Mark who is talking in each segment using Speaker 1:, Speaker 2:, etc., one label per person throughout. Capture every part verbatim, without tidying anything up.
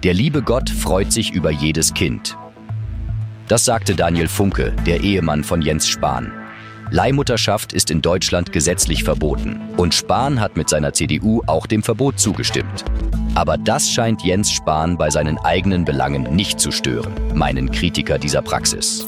Speaker 1: Der liebe Gott freut sich über jedes Kind. Das sagte Daniel Funke, der Ehemann von Jens Spahn. Leihmutterschaft ist in Deutschland gesetzlich verboten. Und Spahn hat mit seiner C D U auch dem Verbot zugestimmt. Aber das scheint Jens Spahn bei seinen eigenen Belangen nicht zu stören, meinen Kritiker dieser Praxis.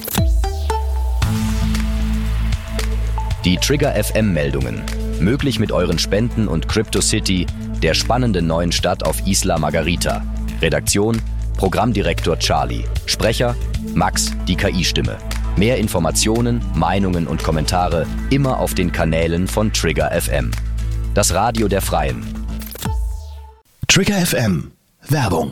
Speaker 1: Die Trigger F M-Meldungen. Möglich mit euren Spenden und CryptoCity, der spannenden neuen Stadt auf Isla Margarita. Redaktion: Programmdirektor Charlie. Sprecher: Max, die K I-Stimme. Mehr Informationen, Meinungen und Kommentare immer auf den Kanälen von Trigger F M. Das Radio der Freien.
Speaker 2: Trigger F M. Werbung.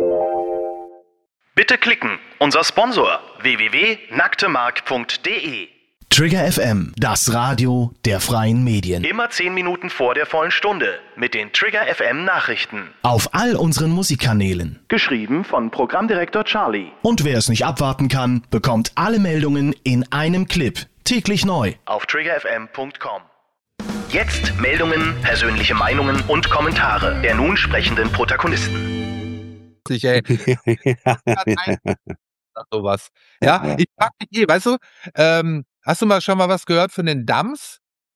Speaker 3: Bitte klicken. Unser Sponsor w w w punkt nacktemark punkt d e.
Speaker 2: Trigger F M, das Radio der freien Medien.
Speaker 3: Immer zehn Minuten vor der vollen Stunde mit den Trigger F M Nachrichten.
Speaker 2: Auf all unseren Musikkanälen.
Speaker 3: Geschrieben von Programmdirektor Charlie.
Speaker 2: Und wer es nicht abwarten kann, bekommt alle Meldungen in einem Clip. Täglich neu.
Speaker 3: Auf trigger f m punkt com. Jetzt Meldungen, persönliche Meinungen und Kommentare der nun sprechenden Protagonisten.
Speaker 4: Ich, ey. Sowas. Ja, ich frag mich eh, weißt du, ähm, hast du mal schon mal was gehört von den D A M S?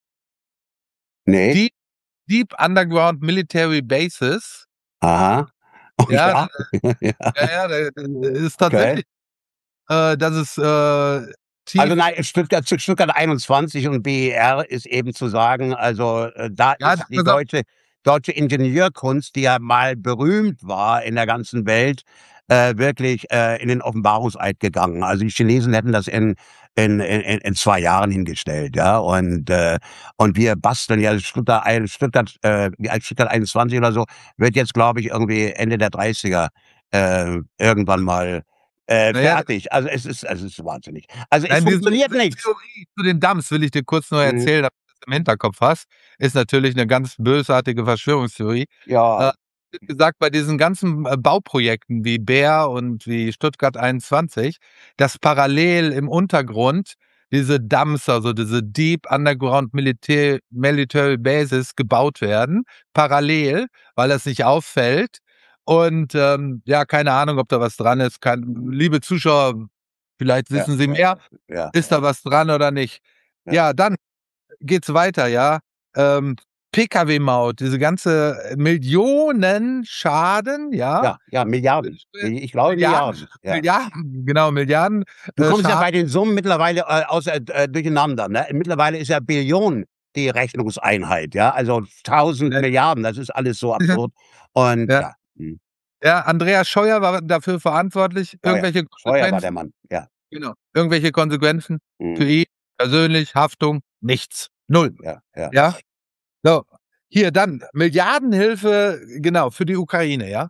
Speaker 5: Nee.
Speaker 4: Deep, Deep Underground Military Bases.
Speaker 5: Aha. Oh,
Speaker 4: ja,
Speaker 5: ja.
Speaker 4: ja, ja, ja, das ist tatsächlich, okay. äh, das ist, äh, tief.
Speaker 5: Also nein, Stuttgart, Stuttgart einundzwanzig und B E R ist eben zu sagen, also äh, da
Speaker 4: Ja,
Speaker 5: ist die deutsche, deutsche Ingenieurkunst, die ja mal berühmt war in der ganzen Welt, äh, wirklich äh, in den Offenbarungseid gegangen. Also die Chinesen hätten das in in, in, in zwei Jahren hingestellt, ja, und äh, und wir basteln ja Stuttgart, Stuttgart, äh, Stuttgart einundzwanzig oder so, wird jetzt, glaube ich, irgendwie Ende der dreißiger äh, irgendwann mal äh,
Speaker 4: Naja,
Speaker 5: fertig. Also es ist, es ist wahnsinnig. Also es
Speaker 4: Nein, diese-
Speaker 5: funktioniert
Speaker 4: diese
Speaker 5: nicht.
Speaker 4: Theorie zu den D A M S will ich dir kurz nur
Speaker 5: Mhm.
Speaker 4: erzählen, damit du das im Hinterkopf hast. Ist natürlich eine ganz bösartige Verschwörungstheorie.
Speaker 5: Ja,
Speaker 4: Äh, Wie gesagt, bei diesen ganzen äh, Bauprojekten wie Bär und wie Stuttgart einundzwanzig, dass parallel im Untergrund diese D A M S, also diese Deep Underground Military, Military Bases gebaut werden, parallel, weil das nicht auffällt. Und ähm, ja, keine Ahnung, ob da was dran ist. Kein, liebe Zuschauer, vielleicht
Speaker 5: Ja,
Speaker 4: wissen Sie
Speaker 5: ja,
Speaker 4: mehr,
Speaker 5: ja.
Speaker 4: ist da was dran oder nicht.
Speaker 5: Ja.
Speaker 4: Ja, dann geht's weiter, ja. Ähm, P K W-Maut, diese ganze Millionen Schaden, ja.
Speaker 5: Ja, ja, Milliarden. Ich glaube Milliarden. Ja.
Speaker 4: Milliarden, genau, Milliarden.
Speaker 5: Du
Speaker 4: äh,
Speaker 5: kommst ja
Speaker 4: Schaden.
Speaker 5: bei den Summen mittlerweile äh, aus, äh, äh, durcheinander. Ne? Mittlerweile ist ja Billion die Rechnungseinheit. Ja, also tausend
Speaker 4: Ja.
Speaker 5: Milliarden. Das ist alles so absurd. Und
Speaker 4: Ja.
Speaker 5: ja, hm.
Speaker 4: Ja, Andreas Scheuer war dafür verantwortlich.
Speaker 5: Ja, ja.
Speaker 4: Irgendwelche
Speaker 5: Scheuer war der
Speaker 4: Konsequenzen,
Speaker 5: Mann. Ja.
Speaker 4: genau, irgendwelche Konsequenzen
Speaker 5: Hm.
Speaker 4: für ihn persönlich, Haftung, nichts. Null.
Speaker 5: Ja, ja.
Speaker 4: Ja. So. Hier dann Milliardenhilfe, genau, für die Ukraine, ja.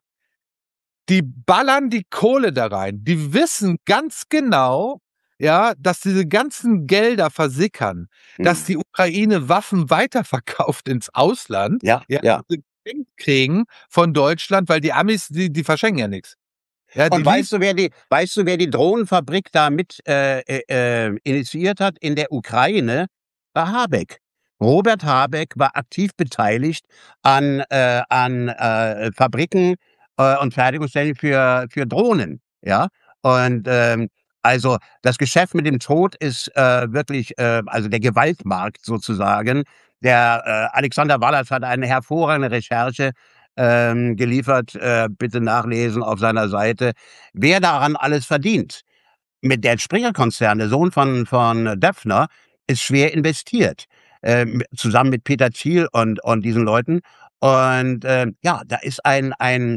Speaker 4: Die ballern die Kohle da rein. Die wissen ganz genau, ja, dass diese ganzen Gelder versickern,
Speaker 5: Hm.
Speaker 4: dass die Ukraine Waffen weiterverkauft ins Ausland,
Speaker 5: Ja,
Speaker 4: ja,
Speaker 5: ja.
Speaker 4: sie geschenkt kriegen von Deutschland, weil die Amis, die, die verschenken ja nichts. Ja, die
Speaker 5: Und weißt du, wer die, weißt du, wer die Drohnenfabrik da mit äh, äh, äh, initiiert hat in der Ukraine? War Habeck. Robert Habeck war aktiv beteiligt an, äh, an äh, Fabriken äh, und Fertigungsstellen für, für Drohnen. Ja, und ähm, also das Geschäft mit dem Tod ist äh, wirklich, äh, also der Gewaltmarkt sozusagen. Der äh, Alexander Wallert hat eine hervorragende Recherche ähm, geliefert, äh, bitte nachlesen auf seiner Seite, wer daran alles verdient. Mit der Springer-Konzern, der Sohn von, von Döpfner, ist schwer investiert, ähm, zusammen mit Peter Thiel und, und diesen Leuten. Und äh, ja, da ist ein, ein,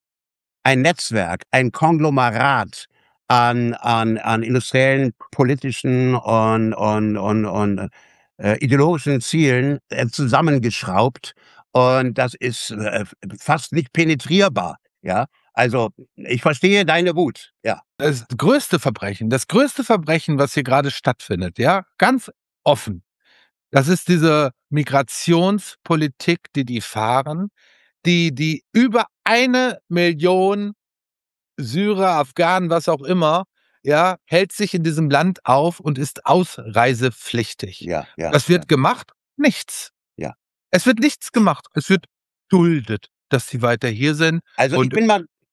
Speaker 5: ein Netzwerk, ein Konglomerat an, an, an industriellen, politischen und, und, und, und äh, ideologischen Zielen äh, zusammengeschraubt. Und das ist äh, fast nicht penetrierbar. Ja, also ich verstehe deine Wut. Ja,
Speaker 4: das größte Verbrechen, das größte Verbrechen, was hier gerade stattfindet, ja, ganz offen. Das ist diese Migrationspolitik, die die fahren, die, die über eine Million Syrer, Afghanen, was auch immer, ja, hält sich in diesem Land auf und ist ausreisepflichtig.
Speaker 5: ja, ja.
Speaker 4: Was wird
Speaker 5: ja.
Speaker 4: gemacht? Nichts.
Speaker 5: Ja.
Speaker 4: Es wird nichts gemacht. Es wird duldet, dass sie weiter hier sind.
Speaker 5: Also ich
Speaker 4: Und
Speaker 5: bin mal,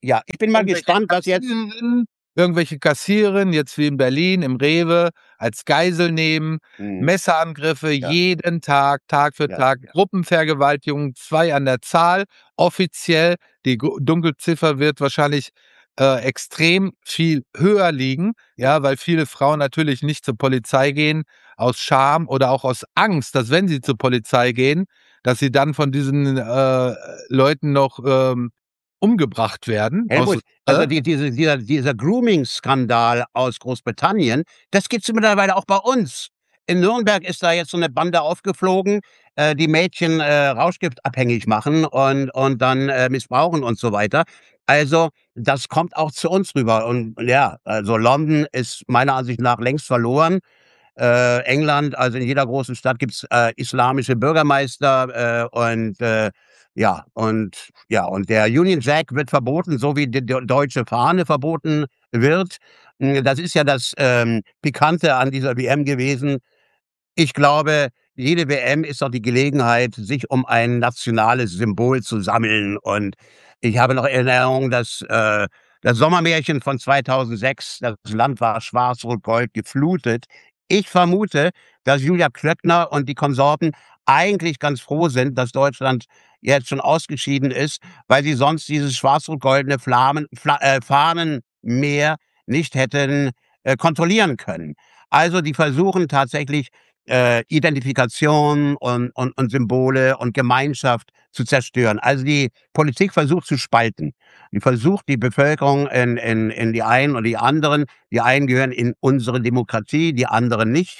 Speaker 5: Ja, ich bin mal
Speaker 4: Irgendwelche
Speaker 5: gespannt, was jetzt.
Speaker 4: Kassiererinnen, irgendwelche Kassiererinnen, jetzt wie in Berlin, im Rewe, als Geisel nehmen,
Speaker 5: Hm,
Speaker 4: Messerangriffe
Speaker 5: ja,
Speaker 4: jeden Tag, Tag für
Speaker 5: ja,
Speaker 4: Tag,
Speaker 5: ja.
Speaker 4: Gruppenvergewaltigungen, zwei an der Zahl, offiziell. Die Gu- Dunkelziffer wird wahrscheinlich äh, extrem viel höher liegen, ja, weil viele Frauen natürlich nicht zur Polizei gehen, aus Scham oder auch aus Angst, dass wenn sie zur Polizei gehen, dass sie dann von diesen äh, Leuten noch ähm, umgebracht werden. Aus,
Speaker 5: Helmut, also
Speaker 4: äh?
Speaker 5: die, diese, dieser, dieser Grooming-Skandal aus Großbritannien, das gibt es mittlerweile auch bei uns. In Nürnberg ist da jetzt so eine Bande aufgeflogen, äh, die Mädchen äh, rauschgiftabhängig machen und, und dann äh, missbrauchen und so weiter. Also das kommt auch zu uns rüber. Und ja, also London ist meiner Ansicht nach längst verloren. Äh, England, also in jeder großen Stadt gibt's äh, islamische Bürgermeister äh, und äh, ja, und ja, und der Union Jack wird verboten, so wie die, die deutsche Fahne verboten wird. Mm, Das ist ja das ähm, Pikante an dieser W M gewesen. Ich glaube, jede W M ist doch die Gelegenheit, sich um ein nationales Symbol zu sammeln. Und ich habe noch Erinnerung, dass äh, das Sommermärchen von zweitausendsechs, das Land war schwarz-rot-gold geflutet. Ich vermute, dass Julia Klöckner und die Konsorten eigentlich ganz froh sind, dass Deutschland jetzt schon ausgeschieden ist, weil sie sonst dieses schwarz-rot-goldene Flammen, Fla äh, Fahnenmeer nicht hätten äh, kontrollieren können. Also die versuchen tatsächlich äh, Identifikation und, und, und Symbole und Gemeinschaft zu zerstören. Also die Politik versucht zu spalten. Die versucht die Bevölkerung in, in, in die einen und die anderen. Die einen gehören in unsere Demokratie, die anderen nicht.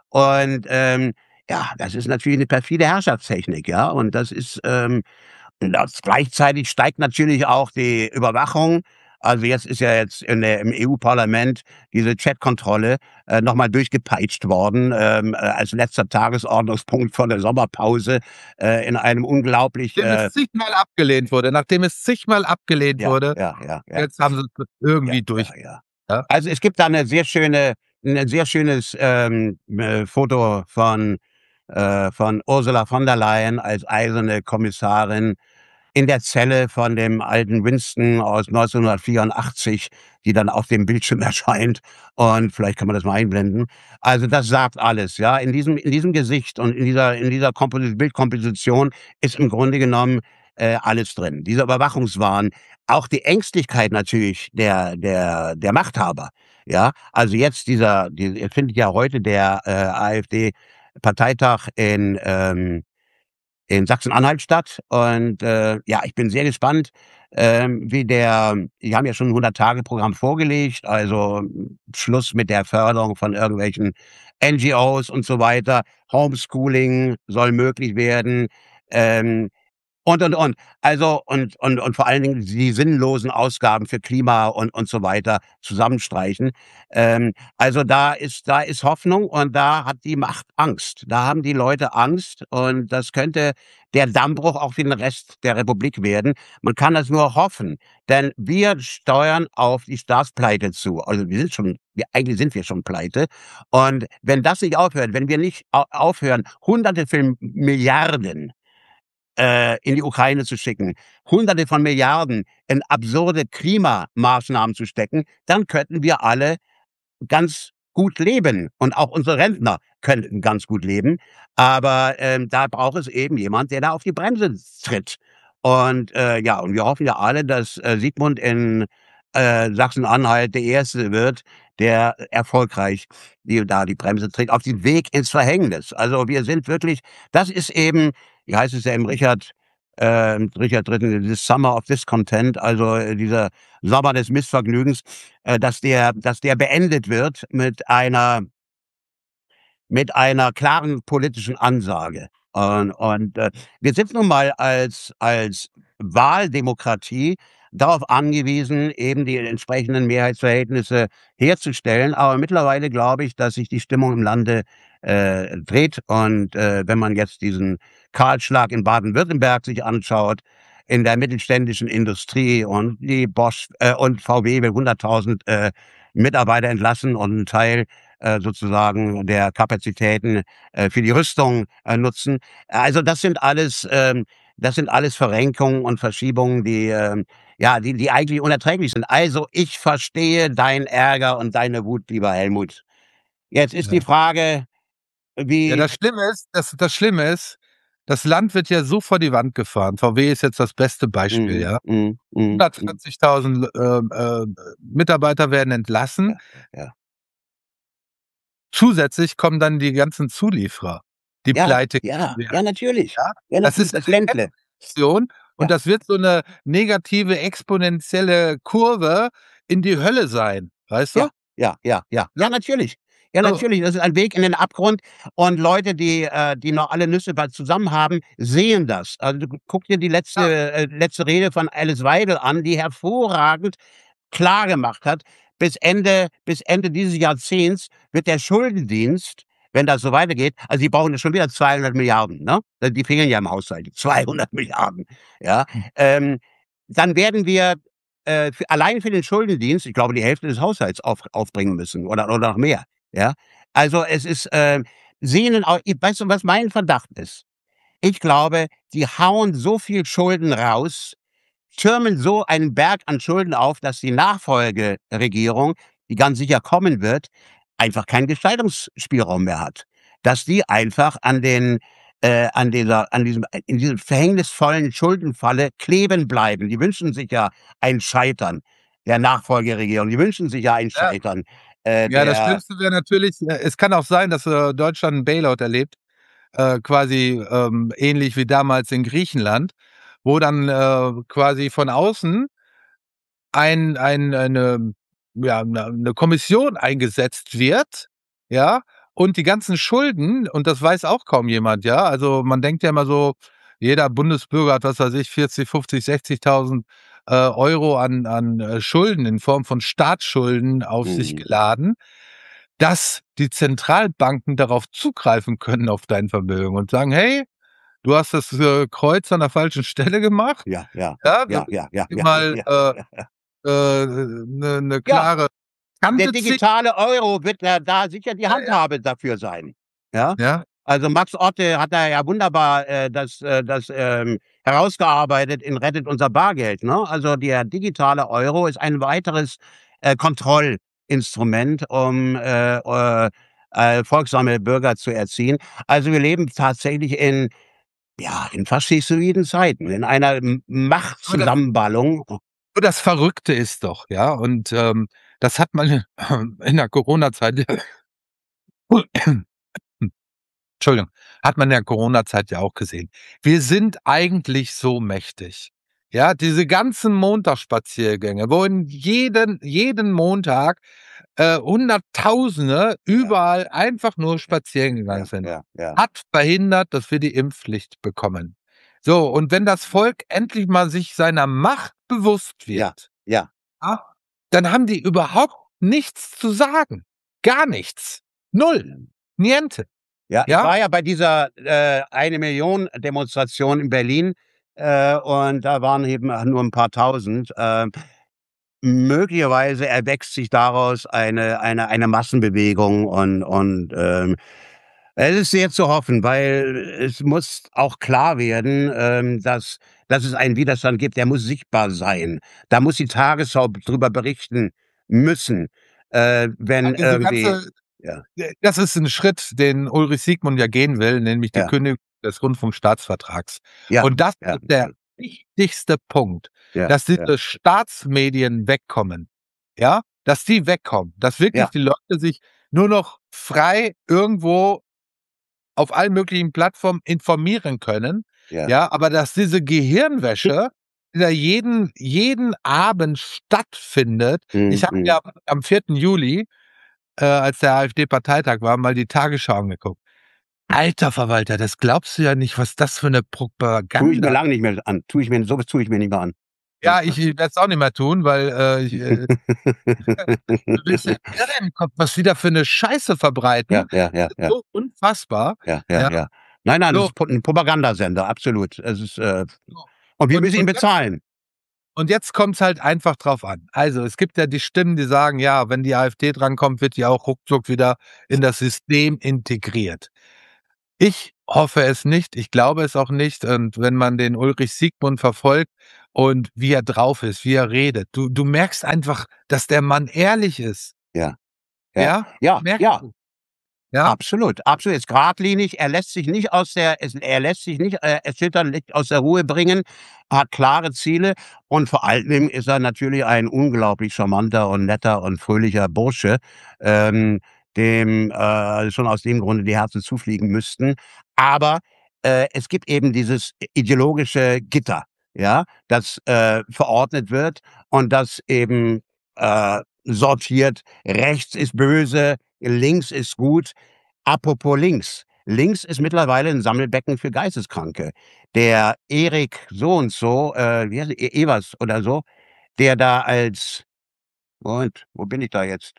Speaker 5: Und ähm, ja, das ist natürlich eine perfide Herrschaftstechnik, ja. Und das ist ähm, und das gleichzeitig steigt natürlich auch die Überwachung. Also jetzt ist ja jetzt in der, im E U-Parlament diese Chat-Kontrolle äh, nochmal durchgepeitscht worden, ähm, äh, als letzter Tagesordnungspunkt vor der Sommerpause äh, in einem unglaublich,
Speaker 4: Nachdem
Speaker 5: äh,
Speaker 4: es zigmal abgelehnt wurde, nachdem es zigmal abgelehnt
Speaker 5: ja,
Speaker 4: wurde,
Speaker 5: ja, ja, ja,
Speaker 4: jetzt haben sie es
Speaker 5: ja,
Speaker 4: irgendwie durch.
Speaker 5: ja, ja.
Speaker 4: Ja?
Speaker 5: Also es gibt da eine sehr schöne, ein sehr schönes ähm, äh, Foto von, äh, von Ursula von der Leyen als eiserne Kommissarin in der Zelle von dem alten Winston aus neunzehnhundertvierundachtzig, die dann auf dem Bildschirm erscheint. Und vielleicht kann man das mal einblenden. Also das sagt alles, ja. In diesem, in diesem Gesicht und in dieser, in dieser Kompos- Bildkomposition ist im Grunde genommen äh, alles drin. Dieser Überwachungswahn, auch die Ängstlichkeit natürlich der, der, der Machthaber. Ja, also jetzt dieser, die, jetzt findet ja heute der äh, AfD-Parteitag in, ähm, in Sachsen-Anhalt statt. Und äh, ja, ich bin sehr gespannt, ähm, wie der, die haben ja schon ein hundert-Tage-Programm vorgelegt, also m, Schluss mit der Förderung von irgendwelchen N G Os und so weiter. Homeschooling soll möglich werden. Ähm, und, und, und. Also, und, und, und vor allen Dingen die sinnlosen Ausgaben für Klima und, und so weiter zusammenstreichen. Ähm, also da ist, da ist Hoffnung und da hat die Macht Angst. Da haben die Leute Angst und das könnte der Dammbruch auch für den Rest der Republik werden. Man kann das nur hoffen, denn wir steuern auf die Staatspleite zu. Also wir sind schon, wir, eigentlich sind wir schon pleite. Und wenn das nicht aufhört, wenn wir nicht au- aufhören, hunderte von Milliarden äh, in die Ukraine zu schicken, Hunderte von Milliarden in absurde Klimamaßnahmen zu stecken, dann könnten wir alle ganz gut leben und auch unsere Rentner könnten ganz gut leben. Aber ähm, da braucht es eben jemand, der da auf die Bremse tritt. Und äh, ja, und wir hoffen ja alle, dass äh, Sigmund in äh, Sachsen-Anhalt der Erste wird, der erfolgreich die, da die Bremse tritt, auf den Weg ins Verhängnis. Also wir sind wirklich, das ist eben, wie heißt es ja im Richard, äh, Richard Dritten, this Summer of Discontent, also äh, dieser Sommer des Missvergnügens, äh, dass der, dass der beendet wird mit einer, mit einer klaren politischen Ansage. Und, und äh, wir sind nun mal als, als Wahldemokratie darauf angewiesen, eben die entsprechenden Mehrheitsverhältnisse herzustellen. Aber mittlerweile glaube ich, dass sich die Stimmung im Lande äh, dreht. Und äh, wenn man jetzt diesen Kahlschlag in Baden-Württemberg sich anschaut, in der mittelständischen Industrie und die Bosch äh, und V W will hunderttausend äh, Mitarbeiter entlassen und einen Teil äh, sozusagen der Kapazitäten äh, für die Rüstung äh, nutzen. Also das sind alles ähm, das sind alles Verrenkungen und Verschiebungen, die, ähm, ja, die, die eigentlich unerträglich sind. Also ich verstehe deinen Ärger und deine Wut, lieber Helmut. Jetzt ist die
Speaker 4: Ja.
Speaker 5: Frage,
Speaker 4: Ja,
Speaker 5: wie...
Speaker 4: das Schlimme ist das das Schlimme ist, das Land wird ja so vor die Wand gefahren. V W ist jetzt das beste Beispiel,
Speaker 5: Mhm,
Speaker 4: ja.
Speaker 5: mhm, mhm, mhm.
Speaker 4: hundertvierzigtausend ähm, äh, Mitarbeiter werden entlassen.
Speaker 5: Ja, ja.
Speaker 4: Zusätzlich kommen dann die ganzen Zulieferer, die
Speaker 5: Ja,
Speaker 4: pleite
Speaker 5: ja,
Speaker 4: werden.
Speaker 5: ja, natürlich.
Speaker 4: Ja,
Speaker 5: Ja,
Speaker 4: das
Speaker 5: natürlich,
Speaker 4: ist
Speaker 5: das
Speaker 4: eine
Speaker 5: Ländle.
Speaker 4: Kettenreaktion und
Speaker 5: Ja.
Speaker 4: das wird so 'ne negative exponentielle Kurve in die Hölle sein, weißt du?
Speaker 5: Ja, ja, ja, ja. Ja, natürlich. Ja,
Speaker 4: So,
Speaker 5: natürlich. Das ist ein Weg in den Abgrund und Leute, die äh, die noch alle Nüsse bei zusammen haben, sehen das. Also, du guck dir die letzte
Speaker 4: ja,
Speaker 5: äh, letzte Rede von Alice Weidel an, die hervorragend klargemacht hat, bis Ende bis Ende dieses Jahrzehnts wird der Schuldendienst, wenn das so weitergeht, also, die brauchen ja schon wieder zweihundert Milliarden, ne? Die fehlen ja im Haushalt, zweihundert Milliarden, ja?
Speaker 4: hm,
Speaker 5: Ähm, dann werden wir äh, für allein für den Schuldendienst, ich glaube, die Hälfte des Haushalts auf aufbringen müssen oder oder noch mehr, ja? Also, es ist, ähm, sehnen au weißt du, was mein Verdacht ist? Ich glaube, die hauen so viel Schulden raus, türmen so einen Berg an Schulden auf, dass die Nachfolgeregierung, die ganz sicher kommen wird, einfach keinen Gestaltungsspielraum mehr hat. Dass die einfach an den äh, an dieser an diesem in diesem verhängnisvollen Schuldenfalle kleben bleiben. Die wünschen sich ja ein Scheitern der Nachfolgeregierung. Die wünschen sich ja ein
Speaker 4: ja.
Speaker 5: Scheitern, äh,
Speaker 4: Ja, das
Speaker 5: der...
Speaker 4: Schlimmste wäre natürlich äh, es kann auch sein, dass, äh, Deutschland 'n Bailout erlebt, äh, quasi, ähm, ähnlich wie damals in Griechenland, wo dann, äh, quasi von außen ein ein eine ja, 'ne 'ne Kommission eingesetzt wird, ja, und die ganzen Schulden und das weiß auch kaum jemand, ja? Also, man denkt ja immer so, jeder Bundesbürger hat, was weiß ich, vierzig, fünfzig, sechzigtausend äh, Euro an an, äh, Schulden in Form von Staatsschulden auf sich
Speaker 5: Mhm.
Speaker 4: geladen, dass die Zentralbanken darauf zugreifen können auf dein Vermögen und sagen: „Hey, du hast das, äh, Kreuz an der falschen Stelle gemacht.
Speaker 5: Ja, ja,
Speaker 4: Ja, wir
Speaker 5: ja, ja, ja,
Speaker 4: dir
Speaker 5: ja,
Speaker 4: mal,
Speaker 5: ja,
Speaker 4: äh,
Speaker 5: ja, ja.
Speaker 4: äh, 'ne 'ne
Speaker 5: Ja,
Speaker 4: klare
Speaker 5: der
Speaker 4: Kante ziehen."
Speaker 5: digitale Euro wird ja da sicher die
Speaker 4: Ja, ja.
Speaker 5: Handhabe dafür sein, ja?
Speaker 4: Ja,
Speaker 5: Also, Max Otte hat da ja wunderbar, äh, das äh, das, ähm, herausgearbeitet in „Rettet unser Bargeld", ne? Also, der digitale Euro ist ein weiteres, äh, Kontrollinstrument, um, äh, äh, äh, folgsame Bürger zu erziehen. Also, wir leben tatsächlich in, ja, in faschistoiden Zeiten, in einer M
Speaker 4: aber das
Speaker 5: Machtzusammenballung.
Speaker 4: nur das Verrückte ist doch, ja, und, ähm, das hat man in der Corona-Zeit Entschuldigung, hat man in der Corona-Zeit ja auch gesehen. Wir sind eigentlich so mächtig. Ja, diese ganzen Montagsspaziergänge, wo in jeden jeden Montag, äh, Hunderttausende
Speaker 5: Ja,
Speaker 4: überall einfach nur spazieren gegangen
Speaker 5: ja,
Speaker 4: sind,
Speaker 5: ja, ja.
Speaker 4: hat verhindert, dass wir die Impfpflicht bekommen. So, und wenn das Volk endlich mal sich seiner Macht bewusst
Speaker 5: Ja,
Speaker 4: wird,
Speaker 5: ja.
Speaker 4: ja, dann haben die überhaupt nichts zu sagen. Gar nichts. Null. Niente.
Speaker 5: Ja, ich
Speaker 4: Ja?
Speaker 5: war ja bei dieser, äh, eine Million Demonstration in Berlin, äh, und da waren eben nur ein paar Tausend. Ähm, möglicherweise erwächst sich daraus eine eine eine Massenbewegung und und, ähm, es ist sehr zu hoffen, weil es muss auch klar werden, ähm, dass dass es einen Widerstand gibt, der muss sichtbar sein. Da muss die Tagesschau drüber berichten müssen, äh,
Speaker 4: Ja,
Speaker 5: wenn
Speaker 4: diese
Speaker 5: irgendwie...
Speaker 4: ganze
Speaker 5: Ja,
Speaker 4: äh, das ist 'n Schritt, den Ulrich Siegmund ja gehen will, nämlich die
Speaker 5: ja,
Speaker 4: Kündigung des Rundfunkstaatsvertrags.
Speaker 5: ja,
Speaker 4: Und das
Speaker 5: ja,
Speaker 4: ist der
Speaker 5: ja,
Speaker 4: wichtigste Punkt,
Speaker 5: ja,
Speaker 4: dass
Speaker 5: ja,
Speaker 4: diese Staatsmedien wegkommen, ja? Dass die wegkommen, dass wirklich
Speaker 5: ja,
Speaker 4: die Leute sich nur noch frei irgendwo auf allen möglichen Plattformen informieren können,
Speaker 5: ja.
Speaker 4: ja, aber dass diese Gehirnwäsche, die da jeden jeden Abend stattfindet.
Speaker 5: Mhm,
Speaker 4: Ich habe
Speaker 5: mhm.
Speaker 4: mir am am vierten Juli, äh, als der AfD-Parteitag war, mal die Tagesschau angeguckt. Alter Verwalter, das glaubst du ja nicht, was das für 'ne
Speaker 5: Tue ich mir
Speaker 4: Propaganda.
Speaker 5: lange nicht mehr an. Tue ich mir so was tue ich mir nicht mehr an.
Speaker 4: Ja, ich ich werde es auch nicht mehr tun, weil, äh, ich, äh du bist ja irre im Kopf, was die da für 'ne Scheiße verbreiten.
Speaker 5: Ja, ja,
Speaker 4: Das
Speaker 5: ja,
Speaker 4: ist
Speaker 5: ja,
Speaker 4: so unfassbar,
Speaker 5: ja, ja,
Speaker 4: ja.
Speaker 5: ja. Nein, nein, das
Speaker 4: So,
Speaker 5: ist Pro 'n Propagandasender, absolut. Es ist, äh
Speaker 4: so.
Speaker 5: und wir
Speaker 4: Und
Speaker 5: müssen ihn
Speaker 4: und jetzt
Speaker 5: bezahlen.
Speaker 4: und jetzt kommt's halt einfach drauf an. Also, es gibt ja die Stimmen, die sagen: „Ja, wenn die AfD drankommt, wird die auch ruckzuck wieder in das System integriert." Ich hoffe es nicht. Ich glaube es auch nicht. Und wenn man den Ulrich Siegmund verfolgt und wie er drauf ist, wie er redet, du, du merkst einfach, dass der Mann ehrlich ist.
Speaker 5: Ja.
Speaker 4: Ja?
Speaker 5: Ja, ja,
Speaker 4: Merkst
Speaker 5: ja.
Speaker 4: du? Ja?
Speaker 5: Absolut, absolut. Ist geradlinig. Er lässt sich nicht aus der, es- er lässt sich nicht äh, erschüttern, nicht aus der Ruhe bringen, hat klare Ziele und vor allem ist er natürlich ein unglaublich charmanter und netter und fröhlicher Bursche, ähm, dem äh, schon aus dem Grunde die Herzen zufliegen müssten. Aber äh, es gibt eben dieses ideologische Gitter, ja, das äh, verordnet wird und das eben äh, sortiert. Rechts ist böse, links ist gut. Apropos links. Links ist mittlerweile ein Sammelbecken für Geisteskranke. Der Erik so und so, äh, wie heißt er, E- Evers oder so, der da als, Moment, wo bin ich da jetzt?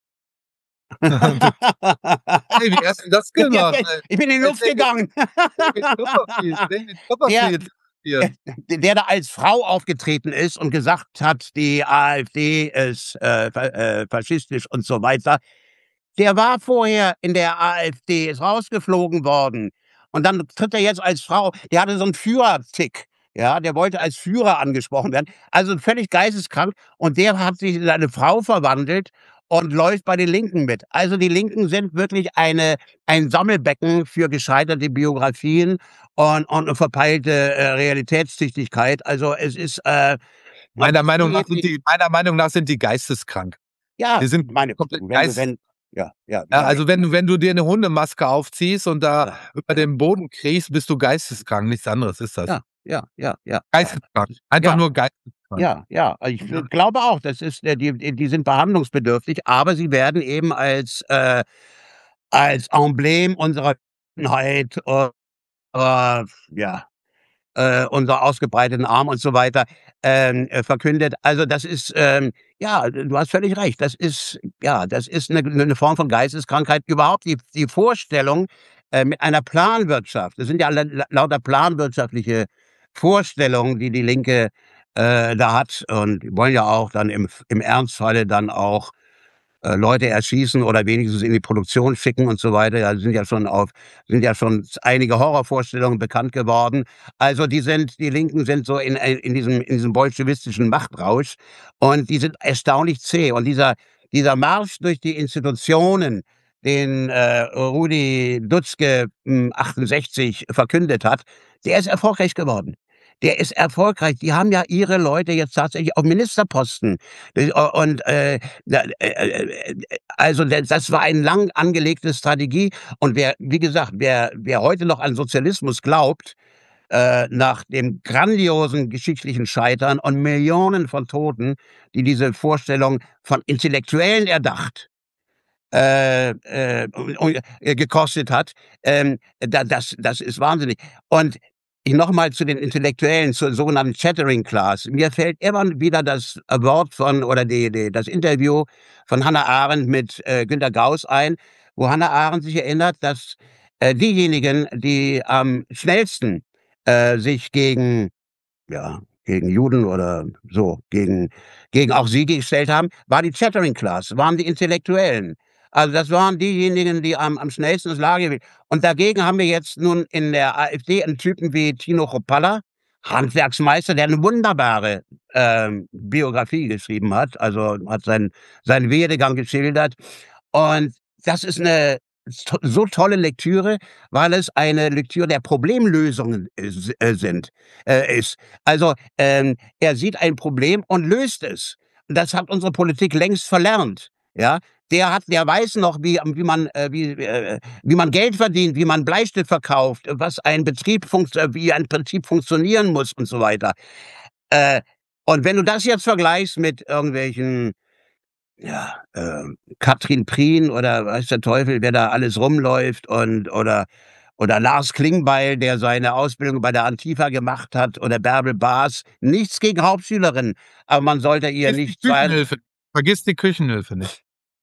Speaker 4: Hey, wie hast du das gemacht?
Speaker 5: Ich bin in die Luft gegangen.
Speaker 4: David Copperfield, David Copperfield. Hier.
Speaker 5: Der da als Frau aufgetreten ist und gesagt hat, die AfD ist äh, fa- äh, faschistisch und so weiter. Der war vorher in der AfD, ist rausgeflogen worden. Und dann tritt er jetzt als Frau, der hatte so einen Führertick. Ja, der wollte als Führer angesprochen werden. Also völlig geisteskrank. Und der hat sich in eine Frau verwandelt und läuft bei den Linken mit. Also die Linken sind wirklich eine, ein Sammelbecken für gescheiterte Biografien und, und eine verpeilte äh, Realitätstüchtigkeit. Also es ist äh,
Speaker 4: Meiner Meinung nach sind die, meiner Meinung nach sind die geisteskrank.
Speaker 5: ja,
Speaker 4: Die sind
Speaker 5: meine
Speaker 4: komplett
Speaker 5: wenn,
Speaker 4: geist.
Speaker 5: wenn, ja, ja,
Speaker 4: Ja, also wenn du, wenn du dir eine Hundemaske aufziehst und da
Speaker 5: Ja.
Speaker 4: über den Boden kriechst, bist du geisteskrank. Nichts anderes ist das.
Speaker 5: ja, ja, ja, ja.
Speaker 4: Geisteskrank. Einfach
Speaker 5: Ja.
Speaker 4: nur geisteskrank.
Speaker 5: Ja, ja, ich
Speaker 4: Ja.
Speaker 5: glaube auch, das ist, äh, die, die die sind behandlungsbedürftig, aber sie werden eben als, äh, als Emblem unserer Offenheit, äh, äh, ja, äh, unserer ausgebreiteten Arm und so weiter ähm, äh, verkündet. Also das ist, ähm, ja, du hast völlig recht. Das ist, ja, das ist eine, eine Form von Geisteskrankheit. Überhaupt die, die Vorstellung äh, mit einer Planwirtschaft. Das sind ja la- la- lauter planwirtschaftliche Vorstellungen, die die Linke äh, da hat. Und die wollen ja auch dann im, im Ernstfalle dann auch äh, Leute erschießen oder wenigstens in die Produktion schicken und so weiter. Ja, sind ja schon auf, sind ja schon einige Horrorvorstellungen bekannt geworden. Also die sind, die Linken sind so in, in diesem, in diesem bolschewistischen Machtrausch und die sind erstaunlich zäh. Und dieser, dieser Marsch durch die Institutionen, den äh, Rudi Dutschke mh, achtundsechzig verkündet hat, der ist erfolgreich geworden. Der ist erfolgreich. Die haben ja ihre Leute jetzt tatsächlich auf Ministerposten. Äh, Und äh, da- äh, äh, also das das war eine lang angelegte Strategie. Und wer, wie gesagt, wer, wer heute noch an Sozialismus glaubt, äh, nach dem grandiosen geschichtlichen Scheitern und Millionen von Toten, die diese Vorstellung von Intellektuellen erdacht, äh, äh, und, äh, gekostet hat, ähm, da, das, das ist wahnsinnig. Und nochmal zu den Intellektuellen, zur sogenannten Chattering Class. Mir fällt immer wieder das Wort von, oder die, die, das Interview von Hannah Arendt mit äh, Günter Gauss ein, wo Hannah Arendt sich erinnert, dass äh, diejenigen, die am schnellsten äh, sich gegen, ja, gegen Juden oder so, gegen, gegen auch sie gestellt haben, war die Chattering Class, waren die Intellektuellen. Also das waren diejenigen, die am, am schnellsten das Lager. Und dagegen haben wir jetzt nun in der AfD einen Typen wie Tino Chrupalla, Handwerksmeister, der eine wunderbare ähm, Biografie geschrieben hat, also hat seinen, seinen Werdegang geschildert. Und das ist eine to- so tolle Lektüre, weil es eine Lektüre der Problemlösungen is, äh, sind, äh, ist. Also ähm, er sieht ein Problem und löst es. Das hat unsere Politik längst verlernt. Ja, der hat, der weiß noch, wie, wie man, äh, wie, äh, wie man Geld verdient, wie man Bleistift verkauft, was ein Betrieb funkt, äh, wie ein Prinzip funktionieren muss und so weiter. Äh, und wenn du das jetzt vergleichst mit irgendwelchen, ja, äh, Katrin Prien oder weiß der Teufel, wer da alles rumläuft und oder oder Lars Klingbeil, der seine Ausbildung bei der Antifa gemacht hat, oder Bärbel Baas. Nichts gegen Hauptschülerinnen, aber man sollte ihr
Speaker 4: Vergiss
Speaker 5: nicht
Speaker 4: die
Speaker 5: zwei
Speaker 4: Küchenhilfe. Vergiss die Küchenhilfe nicht.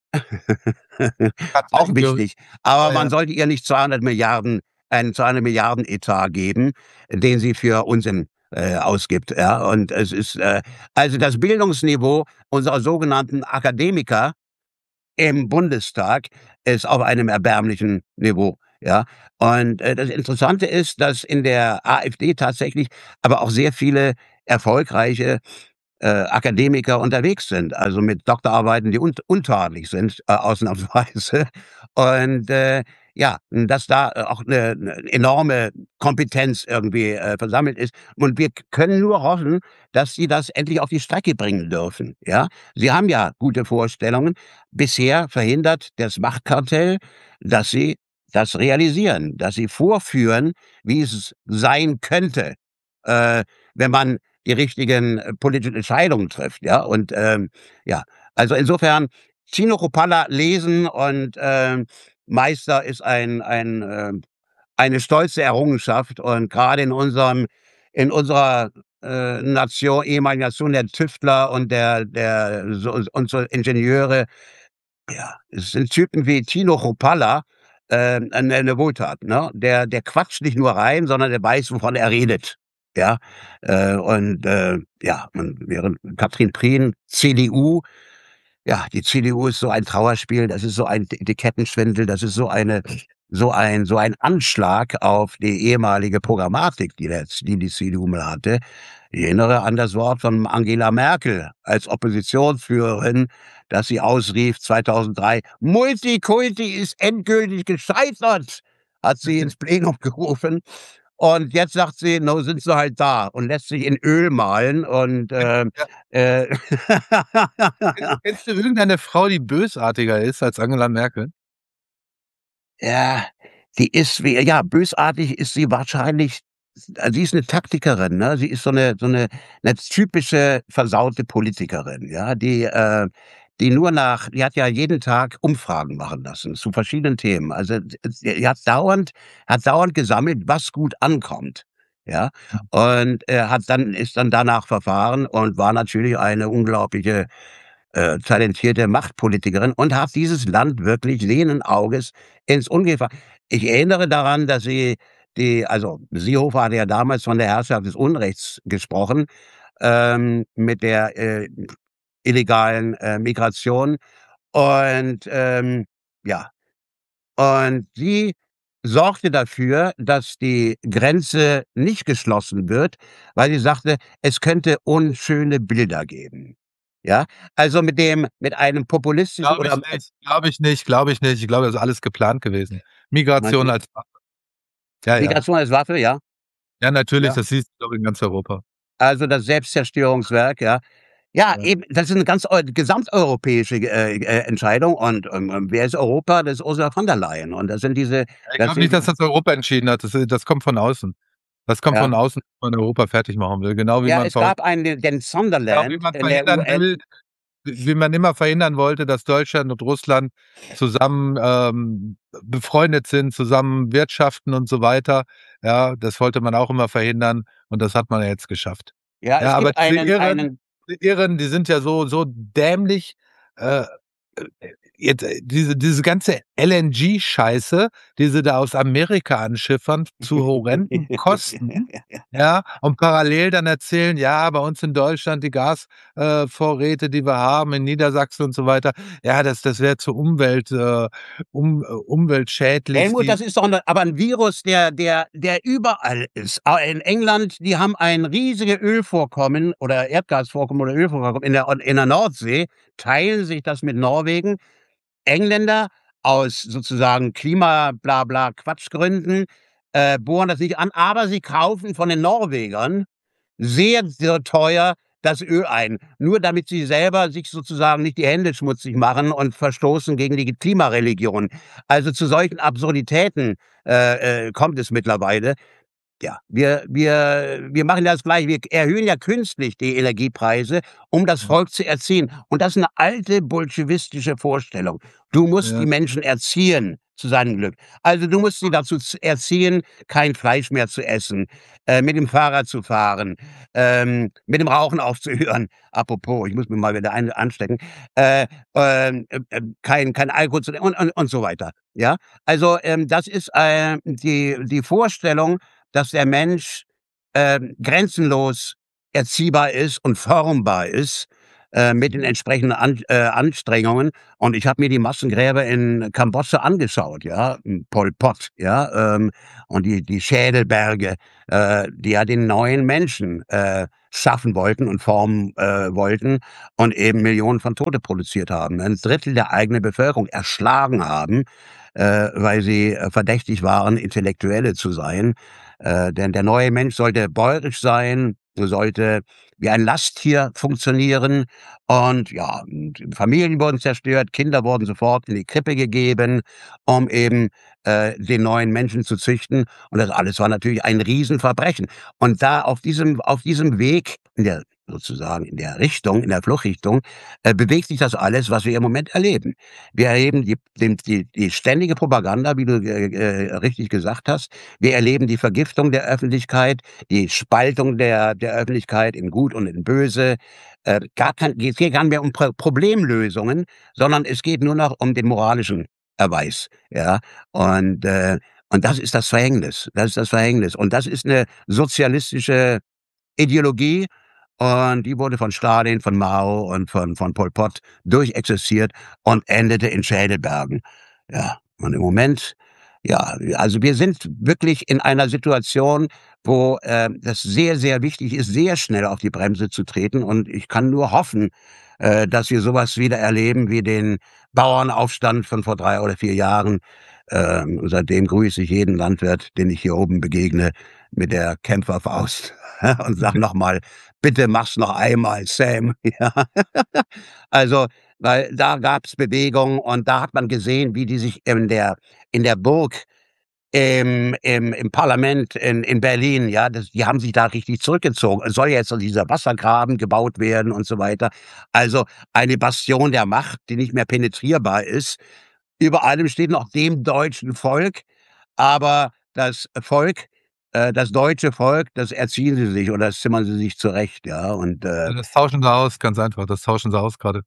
Speaker 5: auch wichtig. Aber
Speaker 4: Ja,
Speaker 5: man
Speaker 4: ja.
Speaker 5: sollte ihr nicht zweihundert Milliarden, einen zweihundert Milliarden Etat geben, den sie für Unsinn äh, ausgibt. Ja, und es ist äh, also das Bildungsniveau unserer sogenannten Akademiker im Bundestag ist auf einem erbärmlichen Niveau. Ja, und äh, das Interessante ist, dass in der AfD tatsächlich aber auch sehr viele erfolgreiche äh, Akademiker unterwegs sind, also mit Doktorarbeiten, die un untadelig sind, äh, ausnahmsweise. Und äh, ja, dass da äh, auch eine 'ne enorme Kompetenz irgendwie äh, versammelt ist. Und wir k können nur hoffen, dass sie das endlich auf die Strecke bringen dürfen, ja? Sie haben ja gute Vorstellungen. Bisher verhindert das Machtkartell, dass sie das realisieren, dass sie vorführen, wie es sein könnte, äh, wenn man die richtigen äh, politischen Entscheidungen trifft, ja. Und ähm, ja, also insofern Tino Cropalla lesen und ähm, Meister ist ein ein ähm, eine stolze Errungenschaft und gerade in unserem in unserer äh, Nation, ehemaligen Nation der Tüftler und der der so und so Ingenieure, ja, es sind Typen wie Tino Cropalla, ähm, 'ne 'ne Wohltat, ne? Der der quatscht nicht nur rein, sondern der weiß, wovon er redet, ja? Äh, und, äh, ja, und während Katrin Prien, C D U, ja, die C D U ist so ein Trauerspiel, das ist so ein Etikettenschwindel, das ist so eine so ein so ein Anschlag auf die ehemalige Programmatik, die der die die C D U mal hatte. Ich erinnere an das Wort von Angela Merkel als Oppositionsführerin, dass sie ausrief zweitausenddrei: „Multikulti ist endgültig gescheitert“, hat sie ins Plenum gerufen. Und jetzt sagt sie: „No, sind sie halt da“ und lässt sich in Öl malen und, ähm,
Speaker 4: Ja.
Speaker 5: äh
Speaker 4: Kennst kennst du irgendeine Frau, die bösartiger ist als Angela Merkel?
Speaker 5: Ja, die ist wie ja, bösartig ist sie wahrscheinlich äh, sie ist 'ne Taktikerin, ne? Sie ist so 'ne so 'ne 'ne typische versaute Politikerin, ja, die, äh die nur nach die hat ja jeden Tag Umfragen machen lassen zu verschiedenen Themen. Also, d sie hat dauernd hat dauernd gesammelt, was gut ankommt, ja? Und, äh, hat dann ist dann danach verfahren und war natürlich eine unglaubliche äh, talentierte Machtpolitikerin und hat dieses Land wirklich sehenden Auges ins Ungefähr. Ich erinnere daran, dass sie die also, Seehofer hatte ja damals von der Herrschaft des Unrechts gesprochen, ähm, mit der, äh, illegalen, äh, Migration und, ähm, ja. Und sie sorgte dafür, dass die Grenze nicht geschlossen wird, weil sie sagte, es könnte unschöne Bilder geben. Ja, also mit dem mit einem populistischen
Speaker 4: Glaube
Speaker 5: oder
Speaker 4: ich nicht, glaube ich nicht, glaube ich nicht. Ich glaube, das ist alles geplant gewesen.
Speaker 5: meinst
Speaker 4: Migration
Speaker 5: du?
Speaker 4: als Waffe. Ja, ja.
Speaker 5: Migration als Waffe, ja,
Speaker 4: Ja, natürlich,
Speaker 5: ja.
Speaker 4: das siehst du doch in ganz Europa.
Speaker 5: Also das Selbstzerstörungswerk, ja. Ja,
Speaker 4: Ja.
Speaker 5: eben, das ist 'ne ganz eu gesamteuropäische, äh, äh, Entscheidung und, ähm, ähm, wer ist Europa? Das ist Ursula von der Leyen und das sind diese
Speaker 4: Ich
Speaker 5: das
Speaker 4: glaube nicht,
Speaker 5: sind
Speaker 4: dass das Europa entschieden hat. Das, äh das kommt von außen. Das kommt
Speaker 5: ja.
Speaker 4: von außen, wenn man Europa fertig machen will. Genau wie
Speaker 5: Ja,
Speaker 4: man
Speaker 5: es
Speaker 4: verh
Speaker 5: gab einen, den den
Speaker 4: genau wie
Speaker 5: Sunderland
Speaker 4: man
Speaker 5: in der
Speaker 4: verhindern
Speaker 5: U N.
Speaker 4: will wie man immer verhindern wollte, dass Deutschland und Russland zusammen, ähm, befreundet sind, zusammen wirtschaften und so weiter. Ja, das wollte man auch immer verhindern und das hat man ja jetzt geschafft.
Speaker 5: Ja,
Speaker 4: Ja,
Speaker 5: es
Speaker 4: aber
Speaker 5: gibt
Speaker 4: diese
Speaker 5: einen
Speaker 4: Irren
Speaker 5: einen
Speaker 4: die Irren, die sind ja so so dämlich, äh, äh, jetzt, äh, diese diese ganze L N G-Scheiße, die sie da aus Amerika anschiffern zu horrenden Kosten, ja, und parallel dann erzählen: „Ja, bei uns in Deutschland die Gas äh, Vorräte, die wir haben in Niedersachsen und so weiter, ja, das das wäre zu Umwelt äh, um äh, umweltschädlich,
Speaker 5: Helmut,
Speaker 4: die“
Speaker 5: das ist doch 'ne aber 'n Virus, der der der überall ist. Ah, in England, die haben ein riesige Ölvorkommen oder Erdgasvorkommen oder Ölvorkommen in der in der Nordsee, teilen sich das mit Norwegen. Engländer aus sozusagen Klima bla bla Quatschgründen, äh, bohren das nicht an, aber sie kaufen von den Norwegern sehr, sehr teuer das Öl ein, nur damit sie selber sich sozusagen nicht die Hände schmutzig machen und verstoßen gegen die Klimareligion. Also, zu solchen Absurditäten, äh, äh, kommt es mittlerweile. Ja, wir wir wir machen ja das Gleiche. Wir erhöhen ja künstlich die Energiepreise, um das Volk zu erziehen. Und das ist 'ne alte bolschewistische Vorstellung. Du musst
Speaker 4: ja,
Speaker 5: die Menschen erziehen zu seinem Glück. Also, du musst sie dazu z erziehen, kein Fleisch mehr zu essen, äh, mit dem Fahrrad zu fahren, ähm, mit dem Rauchen aufzuhören. Apropos, ich muss mir mal wieder ein anstecken. Äh, ähm, äh, äh, kein kein Alkohol zu und und und so weiter, ja? Also, ähm, das ist, äh, die die Vorstellung, dass der Mensch, ähm, grenzenlos erziehbar ist und formbar ist. äh, mit den entsprechenden An äh, Anstrengungen. Und ich habe mir die Massengräber in Kambodscha angeschaut, ja, Pol Pot, ja, ähm, und die, die Schädelberge, äh, die ja den neuen Menschen äh, schaffen wollten und formen äh, wollten und eben Millionen von Tote produziert haben. Ein Drittel der eigenen Bevölkerung erschlagen haben, äh, weil sie äh, verdächtig waren, Intellektuelle zu sein. Äh, denn der neue Mensch sollte bäuerisch sein, sollte wie ein Lasttier funktionieren. Und ja, und Familien wurden zerstört, Kinder wurden sofort in die Krippe gegeben, um eben äh, den neuen Menschen zu züchten. Und das alles war natürlich ein Riesenverbrechen. Und da auf diesem, auf diesem Weg, in der, sozusagen in der Richtung, in der Fluchtrichtung, äh, bewegt sich das alles, was wir im Moment erleben. Wir erleben die, die, die, die ständige Propaganda, wie du äh, äh, richtig gesagt hast. Wir erleben die Vergiftung der Öffentlichkeit, die Spaltung der, der Öffentlichkeit in Gut und in Böse. Äh, gar kein, es geht gar nicht mehr um Pro Problemlösungen, sondern es geht nur noch um den moralischen Erweis. Ja? Und, äh, und das ist das Verhängnis. Das ist das Verhängnis. Und das ist eine sozialistische Ideologie. Und die wurde von Stalin, von Mao und von, von Pol Pot durchexerziert und endete in Schädelbergen. Ja, und im Moment, ja, also wir sind wirklich in einer Situation, wo äh, das sehr, sehr wichtig ist, sehr schnell auf die Bremse zu treten. Und ich kann nur hoffen, äh, dass wir sowas wieder erleben wie den Bauernaufstand von vor drei oder vier Jahren. Ähm, seitdem grüße ich jeden Landwirt, den ich hier oben begegne, mit der Kämpferfaust und sag nochmal, bitte mach's noch einmal, Sam. Ja. Also, weil da gab's Bewegung und da hat man gesehen, wie die sich in der, in der Burg, im, im, im Parlament in, in Berlin, ja, das, die haben sich da richtig zurückgezogen. Es soll jetzt dieser Wassergraben gebaut werden und so weiter. Also eine Bastion der Macht, die nicht mehr penetrierbar ist. Über allem steht noch dem deutschen Volk, aber das Volk, äh, das deutsche Volk, das erziehen sie sich oder das zimmern sie sich zurecht, ja. Und äh,
Speaker 4: Das tauschen sie aus, ganz einfach. Das tauschen sie aus gerade.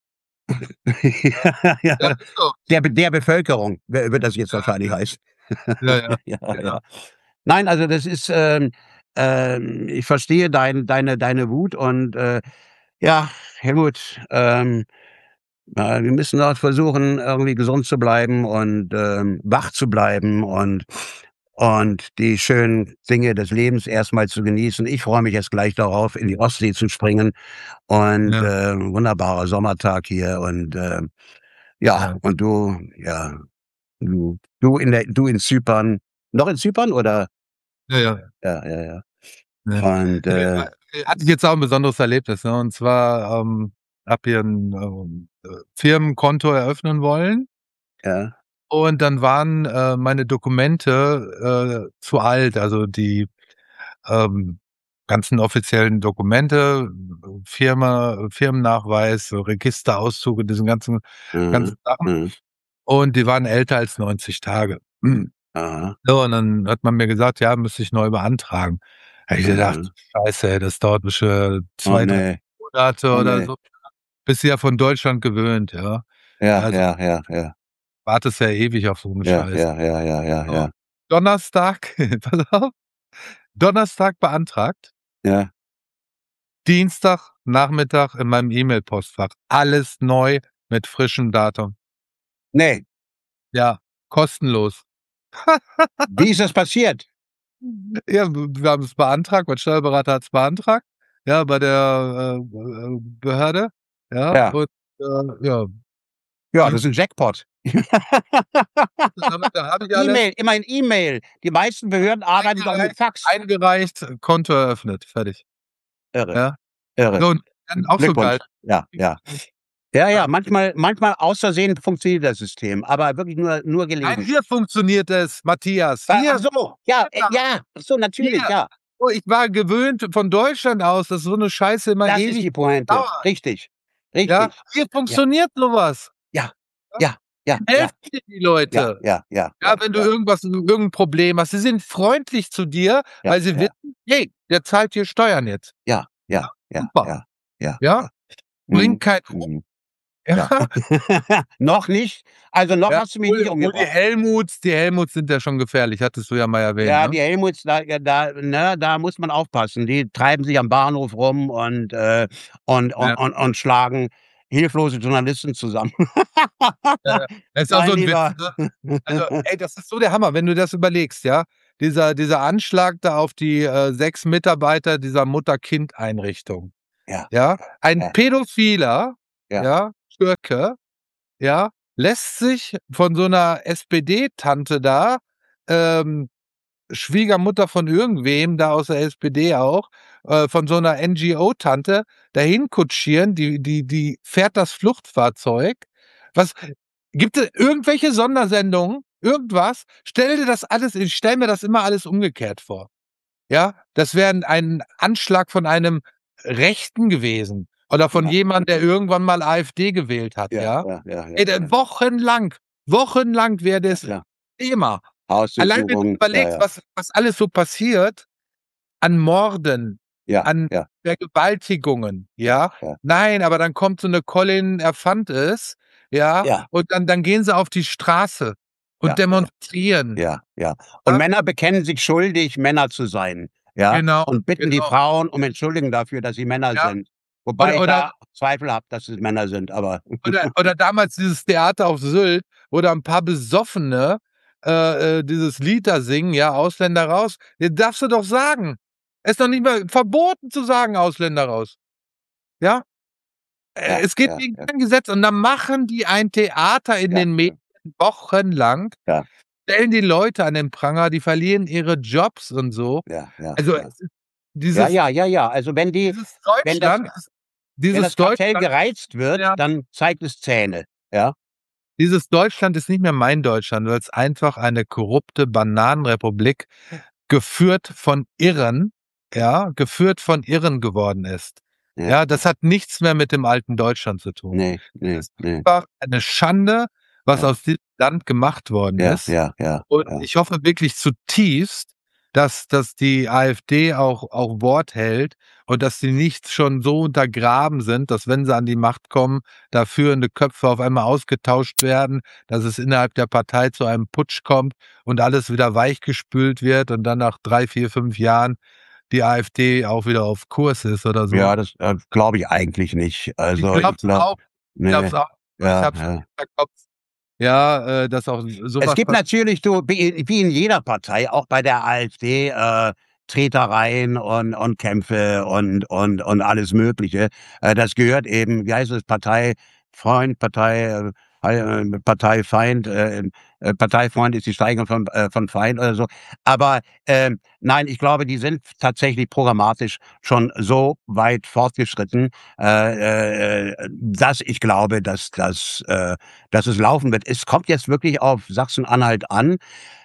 Speaker 5: ja, ja.
Speaker 4: Ja, ist so.
Speaker 5: Der, der Bevölkerung wird das jetzt
Speaker 4: Ja.
Speaker 5: wahrscheinlich heißen.
Speaker 4: Ja, ja.
Speaker 5: ja,
Speaker 4: Genau.
Speaker 5: ja. Nein, also das ist, ähm, ähm, ich verstehe dein, deine, deine Wut und äh, ja, Helmut, ähm, äh, wir müssen dort versuchen, irgendwie gesund zu bleiben und ähm, wach zu bleiben und und die schönen Dinge des Lebens erstmal zu genießen. Ich freue mich jetzt gleich darauf, in die Ostsee zu springen und
Speaker 4: Ja.
Speaker 5: äh, wunderbarer Sommertag hier und äh, ja,
Speaker 4: Ja.
Speaker 5: und du, ja, du, du in der, du in Zypern, noch in Zypern oder?
Speaker 4: Ja, ja.
Speaker 5: Ja, ja, ja.
Speaker 4: Ja.
Speaker 5: Und äh,
Speaker 4: Äh, Hatte ich jetzt auch ein besonderes Erlebnis, ne? Und zwar, ähm, habe hier ein ähm, äh, Firmenkonto eröffnen wollen
Speaker 5: ja,
Speaker 4: und dann waren, äh, meine Dokumente, äh, zu alt, also die, ähm, ganzen offiziellen Dokumente, Firma Firmennachweis, so Registerauszüge, diesen ganzen
Speaker 5: mhm,
Speaker 4: ganzen Sachen.
Speaker 5: mhm,
Speaker 4: Und die waren älter als neunzig Tage.
Speaker 5: aha,
Speaker 4: So, und dann hat man mir gesagt, ja, müsste ich neu beantragen. Habe ich gedacht,
Speaker 5: mhm.
Speaker 4: scheiße, ey, das dauert bestimmt
Speaker 5: Oh
Speaker 4: zwei, drei
Speaker 5: nee,
Speaker 4: Monate
Speaker 5: oh
Speaker 4: oder
Speaker 5: nee.
Speaker 4: so. Bist du ja von Deutschland gewöhnt, ja.
Speaker 5: Ja,
Speaker 4: Also,
Speaker 5: ja, ja, ja,
Speaker 4: wartest ja ewig auf so 'n
Speaker 5: ja,
Speaker 4: Scheiß.
Speaker 5: ja, ja, ja, ja,
Speaker 4: So,
Speaker 5: ja,
Speaker 4: Donnerstag pass auf, Donnerstag beantragt,
Speaker 5: ja.
Speaker 4: Dienstag Nachmittag in meinem E-Mail-Postfach. Alles neu mit frischem Datum.
Speaker 5: Nee,
Speaker 4: Ja, kostenlos.
Speaker 5: wie ist das passiert?
Speaker 4: Ja, w wir haben es beantragt, mein Steuerberater hat's beantragt, ja, bei der, äh, äh, Behörde, ja,
Speaker 5: Ja,
Speaker 4: und, äh, ja,
Speaker 5: ja,
Speaker 4: ging
Speaker 5: das ist 'n Jackpot.
Speaker 4: damit da habe ich alles
Speaker 5: E-Mail, immerhin E-Mail. Die meisten Behörden arbeiten doch mit
Speaker 4: eingereicht
Speaker 5: Fax.
Speaker 4: eingereicht, Konto eröffnet, fertig.
Speaker 5: Irre,
Speaker 4: Ja.
Speaker 5: irre.
Speaker 4: So, und dann auch so
Speaker 5: Glückwunsch.
Speaker 4: geil.
Speaker 5: Ja, ja. Ja, ja, manchmal manchmal aus Versehen funktioniert das System, aber wirklich nur nur
Speaker 4: Nein,
Speaker 5: gelegentlich.
Speaker 4: hier funktioniert es, Matthias.
Speaker 5: Ah, ach
Speaker 4: Hier,
Speaker 5: so, ja, äh, ja, ach so, natürlich,
Speaker 4: hier.
Speaker 5: ja.
Speaker 4: Oh, ich war gewöhnt von Deutschland aus, dass so 'ne Scheiße immer
Speaker 5: Das ist
Speaker 4: ewig
Speaker 5: die Pointe.
Speaker 4: dauert,
Speaker 5: Richtig,
Speaker 4: ja?
Speaker 5: richtig.
Speaker 4: Hier
Speaker 5: Ja,
Speaker 4: funktioniert so was,
Speaker 5: ja,
Speaker 4: ja?
Speaker 5: ja, ja,
Speaker 4: Die
Speaker 5: ja,
Speaker 4: helfen dir die
Speaker 5: ja,
Speaker 4: Leute.
Speaker 5: ja, ja,
Speaker 4: Ja,
Speaker 5: ja,
Speaker 4: wenn du
Speaker 5: ja,
Speaker 4: irgendwas irgend 'n Problem hast. Sie sind freundlich zu dir,
Speaker 5: ja,
Speaker 4: weil sie
Speaker 5: ja,
Speaker 4: wissen: „Hey, der zahlt hier Steuern jetzt.“
Speaker 5: ja,
Speaker 4: Ja,
Speaker 5: ja, ja,
Speaker 4: super,
Speaker 5: ja, ja,
Speaker 4: ja?
Speaker 5: ja.
Speaker 4: Bringt
Speaker 5: Mhm,
Speaker 4: keinen um.
Speaker 5: mhm.
Speaker 4: Ja.
Speaker 5: Noch nicht. Also noch
Speaker 4: Ja,
Speaker 5: hast du mich nicht
Speaker 4: obwohl die
Speaker 5: umgebracht.
Speaker 4: Helmuts, die Helmuts sind ja schon gefährlich, hattest du ja mal erwähnt,
Speaker 5: Ja,
Speaker 4: ne?
Speaker 5: die Helmuts, da, ja, da, ne, da muss man aufpassen. Die treiben sich am Bahnhof rum und, äh, und, und,
Speaker 4: Ja.
Speaker 5: und, und schlagen hilflose Journalisten zusammen.
Speaker 4: Ja, das ist auch
Speaker 5: Mein
Speaker 4: so 'n
Speaker 5: Lieber.
Speaker 4: Witz, ne? Also, ey, das ist so der Hammer, wenn du das überlegst, ja? Dieser dieser Anschlag da auf die, äh, sechs Mitarbeiter dieser Mutter-Kind-Einrichtung,
Speaker 5: Ja,
Speaker 4: ja? Ein
Speaker 5: ja,
Speaker 4: Pädophiler,
Speaker 5: ja.
Speaker 4: ja, Türke, ja, lässt sich von so 'ner S P D-Tante da, ähm, Schwiegermutter von irgendwem da aus der S P D auch, äh, von so 'ner N G O-Tante dahin kutschieren, die die die fährt das Fluchtfahrzeug. Was gibt es irgendwelche Sondersendungen, irgendwas? Stell dir das alles ich stelle mir das immer alles umgekehrt vor. Ja, das wäre 'n ein Anschlag von einem Rechten gewesen oder von
Speaker 5: Ja.
Speaker 4: jemand, der irgendwann mal AfD gewählt hat,
Speaker 5: Ja,
Speaker 4: ja?
Speaker 5: ja, ja, ja,
Speaker 4: Ey,
Speaker 5: ja.
Speaker 4: der wochenlang wochenlang wäre
Speaker 5: Ja,
Speaker 4: das
Speaker 5: klar.
Speaker 4: Thema. Allein wenn du
Speaker 5: Hausdurchsuchung, ja,
Speaker 4: überlegst,
Speaker 5: ja.
Speaker 4: was was alles so passiert an Morden,
Speaker 5: Ja,
Speaker 4: an
Speaker 5: ja,
Speaker 4: Vergewaltigungen, ja?
Speaker 5: ja.
Speaker 4: Nein, aber dann kommt so 'ne Colin Erfantes, ja,
Speaker 5: Ja,
Speaker 4: und dann dann gehen sie auf die Straße und
Speaker 5: ja,
Speaker 4: demonstrieren,
Speaker 5: ja, ja. Und
Speaker 4: ja?
Speaker 5: Männer bekennen sich schuldig, Männer zu sein, ja,
Speaker 4: Genau,
Speaker 5: und bitten die
Speaker 4: genau,
Speaker 5: Frauen um Entschuldigung dafür, dass sie Männer
Speaker 4: ja.
Speaker 5: sind. Wobei
Speaker 4: Oder
Speaker 5: ich
Speaker 4: oder
Speaker 5: da Zweifel habe, dass es Männer sind, aber
Speaker 4: oder oder damals dieses Theater auf Sylt, wo da 'n paar Besoffene, äh, äh, dieses Lied da singen, ja, „Ausländer raus“. Ja, darfst du doch sagen. Ist doch nicht mal verboten zu sagen: „Ausländer raus“, ja? Äh,
Speaker 5: ja,
Speaker 4: es geht
Speaker 5: ja,
Speaker 4: gegen
Speaker 5: ja,
Speaker 4: kein Gesetz und dann machen die ein Theater in
Speaker 5: ja,
Speaker 4: den
Speaker 5: ja,
Speaker 4: Medien wochenlang,
Speaker 5: ja,
Speaker 4: stellen die Leute an den Pranger, die verlieren ihre Jobs und so.
Speaker 5: ja, ja,
Speaker 4: Also,
Speaker 5: ja.
Speaker 4: es ist
Speaker 5: Ja,
Speaker 4: dieses
Speaker 5: ja, ja, ja. Also, wenn die
Speaker 4: dieses
Speaker 5: wenn das
Speaker 4: Deutschland ist
Speaker 5: wenn das
Speaker 4: dieses
Speaker 5: Kartell
Speaker 4: Deutschland
Speaker 5: gereizt wird,
Speaker 4: ja,
Speaker 5: dann zeigt es Zähne, ja?
Speaker 4: dieses Deutschland ist nicht mehr mein Deutschland, weil's einfach eine korrupte Bananenrepublik, geführt von Irren, ja, geführt von Irren geworden ist.
Speaker 5: Ja.
Speaker 4: Ja, das hat nichts mehr mit dem alten Deutschland zu tun.
Speaker 5: Ne, ne,
Speaker 4: Es ist
Speaker 5: ne.
Speaker 4: einfach eine Schande, was
Speaker 5: Ja,
Speaker 4: aus diesem Land gemacht worden
Speaker 5: ja,
Speaker 4: ist.
Speaker 5: ja, ja,
Speaker 4: Und
Speaker 5: ja.
Speaker 4: ich hoffe wirklich zutiefst, dass dass die AfD auch auch Wort hält und dass sie nicht schon so untergraben sind, dass, wenn sie an die Macht kommen, da führende Köpfe auf einmal ausgetauscht werden, dass es innerhalb der Partei zu einem Putsch kommt und alles wieder weichgespült wird und dann nach drei, vier, fünf Jahren die AfD auch wieder auf Kurs ist oder so.
Speaker 5: Ja, das, äh, glaube ich eigentlich nicht.
Speaker 4: Ich
Speaker 5: Also, ich
Speaker 4: glaube es
Speaker 5: glaube
Speaker 4: auch. Ich
Speaker 5: ne,
Speaker 4: glaube es auch. Ich
Speaker 5: ja,
Speaker 4: habe es im
Speaker 5: ja.
Speaker 4: Hinterkopf, ja, äh, dass auch so
Speaker 5: Es
Speaker 4: was
Speaker 5: gibt
Speaker 4: passiert.
Speaker 5: natürlich, du, wie wie in jeder Partei, auch bei der AfD, äh, Tretereien und und Kämpfe und und und alles Mögliche. Äh, das gehört eben, wie heißt es, Parteifreund, Partei äh, äh, Parteifeind, äh, äh, Parteifreund ist die Steigerung von äh, von Feind oder so. Aber, ähm, nein, ich glaube, die sind tatsächlich programmatisch schon so weit fortgeschritten, äh, äh, dass ich glaube, dass das äh, dass es laufen wird. Es kommt jetzt wirklich auf Sachsen-Anhalt an.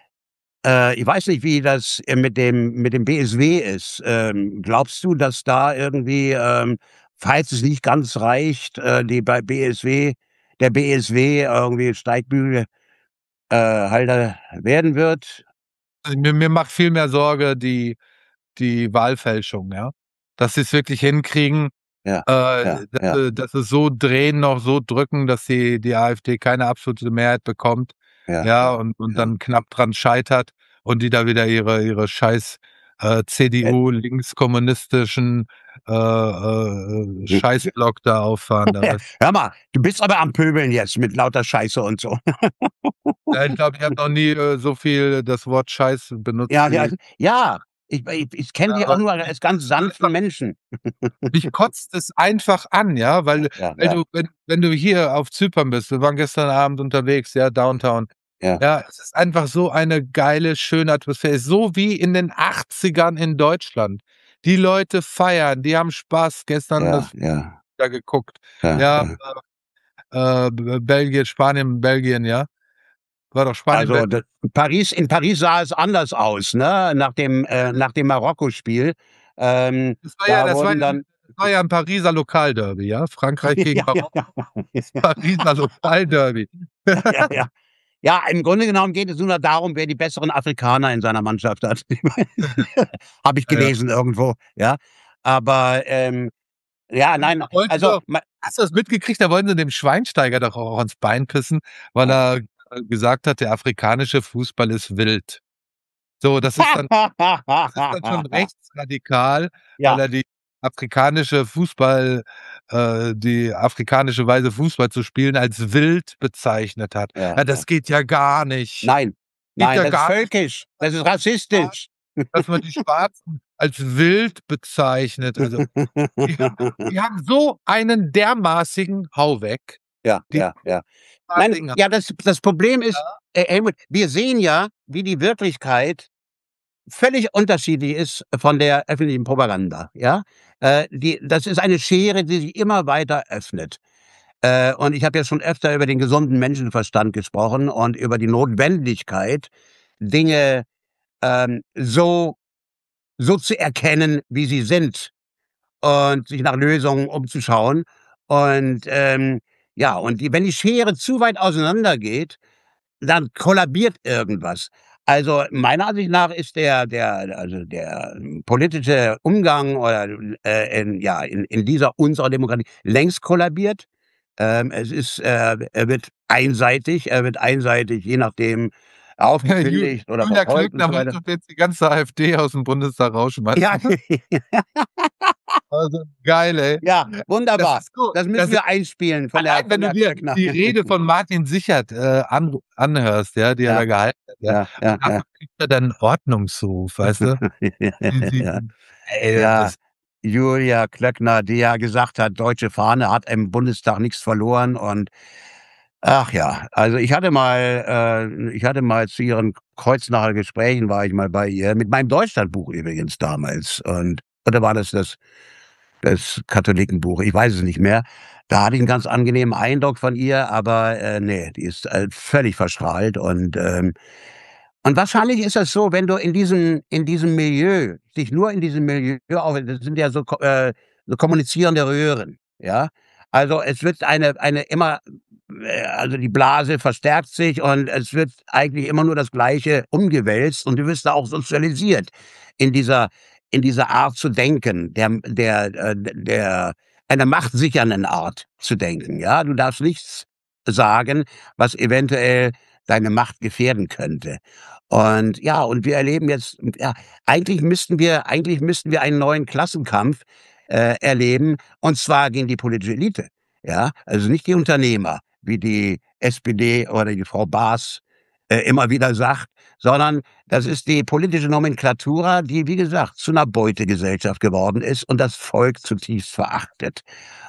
Speaker 5: Äh, ich weiß nicht, wie das, äh, mit dem mit dem B S W ist. Ähm, glaubst du, dass da irgendwie, ähm, falls es nicht ganz reicht, äh, die bei B S W der B S W irgendwie Steigbügel äh, Halter werden wird?
Speaker 4: Also, mir mir macht viel mehr Sorge die die Wahlfälschung, ja? Dass sie's wirklich hinkriegen,
Speaker 5: Ja, ja,
Speaker 4: äh, dass
Speaker 5: ja,
Speaker 4: sie dass sie so drehen, noch so drücken, dass die die AfD keine absolute Mehrheit bekommt,
Speaker 5: ja,
Speaker 4: ja,
Speaker 5: ja,
Speaker 4: und und
Speaker 5: ja.
Speaker 4: dann knapp dran scheitert und die da wieder ihre ihre scheiß, äh,
Speaker 5: Äh,
Speaker 4: C D U linkskommunistischen, äh, äh, Scheißblock da auffahren. Da das
Speaker 5: hör mal, du bist aber am Pöbeln jetzt mit lauter Scheiße und so.
Speaker 4: ja, ich glaube, ich habe noch nie, äh, so viel das Wort Scheiß benutzt
Speaker 5: Ja, ja,
Speaker 4: wie
Speaker 5: ja, ich ich ich kenne
Speaker 4: ja,
Speaker 5: dich auch
Speaker 4: aber
Speaker 5: nur als ganz sanften Menschen.
Speaker 4: mich kotzt es einfach an, ja, weil
Speaker 5: Ja,
Speaker 4: weil
Speaker 5: ja,
Speaker 4: du wenn wenn du hier auf Zypern bist, wir waren gestern Abend unterwegs, ja, Downtown.
Speaker 5: ja,
Speaker 4: Ja, es ist einfach so eine geile, schöne Atmosphäre. So wie in den Achtzigern in Deutschland. Die Leute feiern, die haben Spaß. Gestern
Speaker 5: ja,
Speaker 4: das
Speaker 5: ja,
Speaker 4: da geguckt.
Speaker 5: ja,
Speaker 4: Ja,
Speaker 5: ja.
Speaker 4: äh, B Belgien, Spanien, Belgien, ja? War doch Spanien,
Speaker 5: Also,
Speaker 4: Belgien.
Speaker 5: d Paris in Paris sah es anders aus, ne, nach dem äh, nach dem Marokko-Spiel. Ähm,
Speaker 4: Das war ja
Speaker 5: da
Speaker 4: das war
Speaker 5: wurden
Speaker 4: ja
Speaker 5: dann
Speaker 4: das war ja 'n Pariser Lokalderby, ja? Frankreich gegen
Speaker 5: ja, ja,
Speaker 4: Marokko,
Speaker 5: ja.
Speaker 4: Pariser Lokalderby.
Speaker 5: Ja, ja. Ja, im Grunde genommen geht es nur noch darum, wer die besseren Afrikaner in seiner Mannschaft hat. Habe ich
Speaker 4: Ja, ja.
Speaker 5: gelesen irgendwo, ja. Aber, ähm, ja, nein,
Speaker 4: Da wollten
Speaker 5: also,
Speaker 4: doch
Speaker 5: ma
Speaker 4: Hast du das mitgekriegt? Da wollen sie dem Schweinsteiger doch auch ans Bein pissen, weil er äh, gesagt hat, der afrikanische Fußball ist wild. So, das ist dann, das ist dann schon rechtsradikal,
Speaker 5: Ja.
Speaker 4: weil er die afrikanische Fußball, äh, die afrikanische Weise Fußball zu spielen als wild bezeichnet hat.
Speaker 5: Ja,
Speaker 4: Ja, das
Speaker 5: ja.
Speaker 4: geht ja gar nicht.
Speaker 5: Nein,
Speaker 4: Geht
Speaker 5: nein,
Speaker 4: ja
Speaker 5: das ist
Speaker 4: gar nicht,
Speaker 5: völkisch, das ist rassistisch.
Speaker 4: dass man die Schwarzen als wild bezeichnet. Also, die haben, die haben so einen dermaßigen Hau weg.
Speaker 5: Ja,
Speaker 4: Die
Speaker 5: ja, ja. Nein,
Speaker 4: dermaßigen-
Speaker 5: ja, das das Problem ist, äh, Helmut, wir sehen ja, wie die Wirklichkeit völlig unterschiedlich ist von der öffentlichen Propaganda, ja? Äh, die das ist eine Schere, die sich immer weiter öffnet. Äh, und ich habe ja schon öfter über den gesunden Menschenverstand gesprochen und über die Notwendigkeit, Dinge, ähm, so so zu erkennen, wie sie sind und sich nach Lösungen umzuschauen. Und, ähm, ja, und die wenn die Schere zu weit auseinandergeht, dann kollabiert irgendwas. Also, meiner Ansicht nach ist der der also, der politische Umgang oder, äh, in ja, in in dieser unserer Demokratie längst kollabiert. Ähm, es ist, äh er wird einseitig er wird einseitig, je nachdem, aufgekündigt oder
Speaker 4: Julia
Speaker 5: verfolgt und
Speaker 4: Klöckner
Speaker 5: so
Speaker 4: wird
Speaker 5: weiter.
Speaker 4: doch jetzt die ganze AfD aus dem Bundestag rausschmeißen.
Speaker 5: Ja,
Speaker 4: Also, geil, ey.
Speaker 5: ja, wunderbar.
Speaker 4: Das ist gut.
Speaker 5: Das müssen
Speaker 4: Das
Speaker 5: wir einspielen von der
Speaker 4: Allein, wenn
Speaker 5: von
Speaker 4: du
Speaker 5: der
Speaker 4: dir
Speaker 5: Klöckner.
Speaker 4: die Rede von Martin Sichert äh, an, anhörst, ja, die er
Speaker 5: Ja.
Speaker 4: da gehalten hat, ja,
Speaker 5: Ja, ja,
Speaker 4: dafür
Speaker 5: ja.
Speaker 4: kriegt er dann einen Ordnungsruf, weißt du? Die, die,
Speaker 5: Ja.
Speaker 4: ey,
Speaker 5: Ja,
Speaker 4: das,
Speaker 5: Julia Klöckner, die ja gesagt hat, deutsche Fahne hat im Bundestag nichts verloren und ach ja, also ich hatte mal äh, ich hatte mal zu ihren Kreuznacher Gesprächen war ich mal bei ihr, mit meinem Deutschlandbuch übrigens damals und oder war das das das Katholikenbuch? Ich weiß es nicht mehr. Da hatte ich einen ganz angenehmen Eindruck von ihr, aber, äh, ne, die ist, äh, völlig verstrahlt und, ähm und wahrscheinlich ist das so, wenn du in diesem in diesem Milieu dich nur in diesem Milieu auf das sind ja so ko äh, so kommunizierende Röhren, ja? Also, es wird eine eine immer äh, also, die Blase verstärkt sich und es wird eigentlich immer nur das Gleiche umgewälzt und du wirst da auch sozialisiert in dieser in dieser Art zu denken, der der äh, der einer machtsichernden Art zu denken, ja? Du darfst nichts sagen, was eventuell deine Macht gefährden könnte. Und ja, und wir erleben jetzt ja, eigentlich müssten wir eigentlich müssten wir einen neuen Klassenkampf, äh, erleben, und zwar gegen die politische Elite, ja? Also, nicht die Unternehmer, wie die S P D oder die Frau Baas, äh, immer wieder sagt, sondern das ist die politische Nomenklatura, die, wie gesagt, zu 'ner Beutegesellschaft geworden ist und das Volk zutiefst verachtet.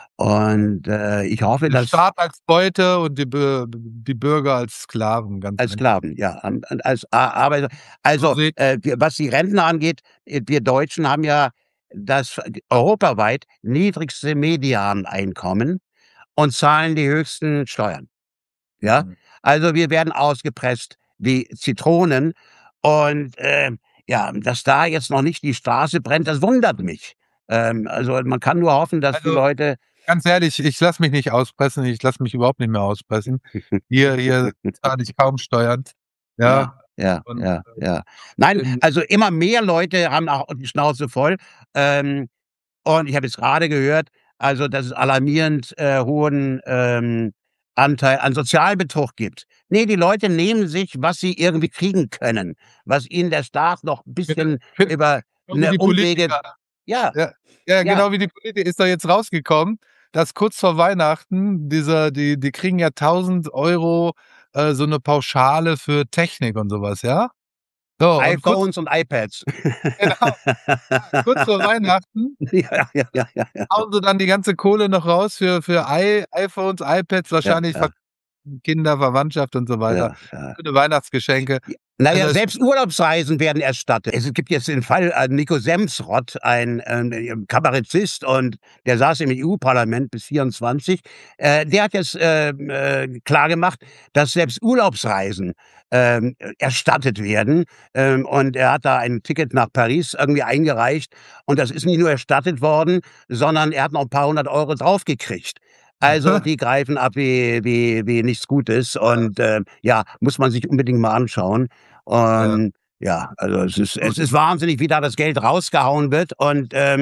Speaker 5: Und, äh, ich hoffe,
Speaker 4: der
Speaker 5: dass
Speaker 4: Staat als Beute und die, Bü die Bürger als Sklaven, ganz
Speaker 5: als
Speaker 4: einfach.
Speaker 5: Sklaven, ja, an an als A Arbeiter. Also,
Speaker 4: So sehe
Speaker 5: äh, wir was die Rentner angeht, äh, wir Deutschen haben ja das europaweit niedrigste Medianeinkommen und zahlen die höchsten Steuern, ja?
Speaker 4: Mhm.
Speaker 5: Also, wir werden ausgepresst wie Zitronen und, ähm, ja, dass da jetzt noch nicht die Straße brennt, das wundert mich. Ähm, also, man kann nur hoffen, dass die
Speaker 4: Also,
Speaker 5: Leute
Speaker 4: ganz ehrlich, ich lasse mich nicht auspressen, ich lasse mich überhaupt nicht mehr auspressen. Hier hier zahle ich kaum Steuern, ja,
Speaker 5: Ja, ja,
Speaker 4: und,
Speaker 5: ja,
Speaker 4: äh,
Speaker 5: ja. Nein,
Speaker 4: ähm
Speaker 5: also immer mehr Leute haben auch die Schnauze voll. Ähm, und ich habe jetzt grade gehört, also, dass es alarmierend, äh, hohen, ähm, Anteil an Sozialbetrug gibt. Ne, die Leute nehmen sich, was sie irgendwie kriegen können, was ihnen der Staat noch 'n bisschen über
Speaker 4: Genau wie
Speaker 5: 'ne
Speaker 4: die
Speaker 5: Umwege
Speaker 4: Politiker.
Speaker 5: ja,
Speaker 4: Ja, ja,
Speaker 5: ja.
Speaker 4: genau wie die Politiker ist doch jetzt rausgekommen, dass kurz vor Weihnachten dieser die die kriegen ja tausend Euro äh, so 'ne Pauschale für Technik und so was, ja? So, und kurz
Speaker 5: iPhones und iPads.
Speaker 4: Genau. Ja, kurz vor Weihnachten
Speaker 5: Ja, ja, ja, ja, ja.
Speaker 4: hauen sie dann die ganze Kohle noch raus für für i iPhones, iPads, wahrscheinlich
Speaker 5: Ja, ja.
Speaker 4: ver Kinder, Verwandtschaft und so weiter.
Speaker 5: Ja, ja.
Speaker 4: Schöne Weihnachtsgeschenke.
Speaker 5: Na ja,
Speaker 4: Also, es
Speaker 5: selbst Urlaubsreisen werden erstattet. Es gibt jetzt den Fall, äh, Nico Semsrott, ein, ähm, Kabarettist und der saß im E U-Parlament bis vierundzwanzig. Äh, der hat jetzt, ähm, äh, klargemacht, dass selbst Urlaubsreisen, ähm, erstattet werden. Ähm, und er hat da ein Ticket nach Paris irgendwie eingereicht und das ist nicht nur erstattet worden, sondern er hat noch 'n paar hundert Euro draufgekriegt. Also, die greifen ab wie wie wie nichts Gutes und, ähm, ja, muss man sich unbedingt mal anschauen.
Speaker 4: Ja.
Speaker 5: Und ja, also, es ist es ist wahnsinnig, wie da das Geld rausgehauen wird und, ähm,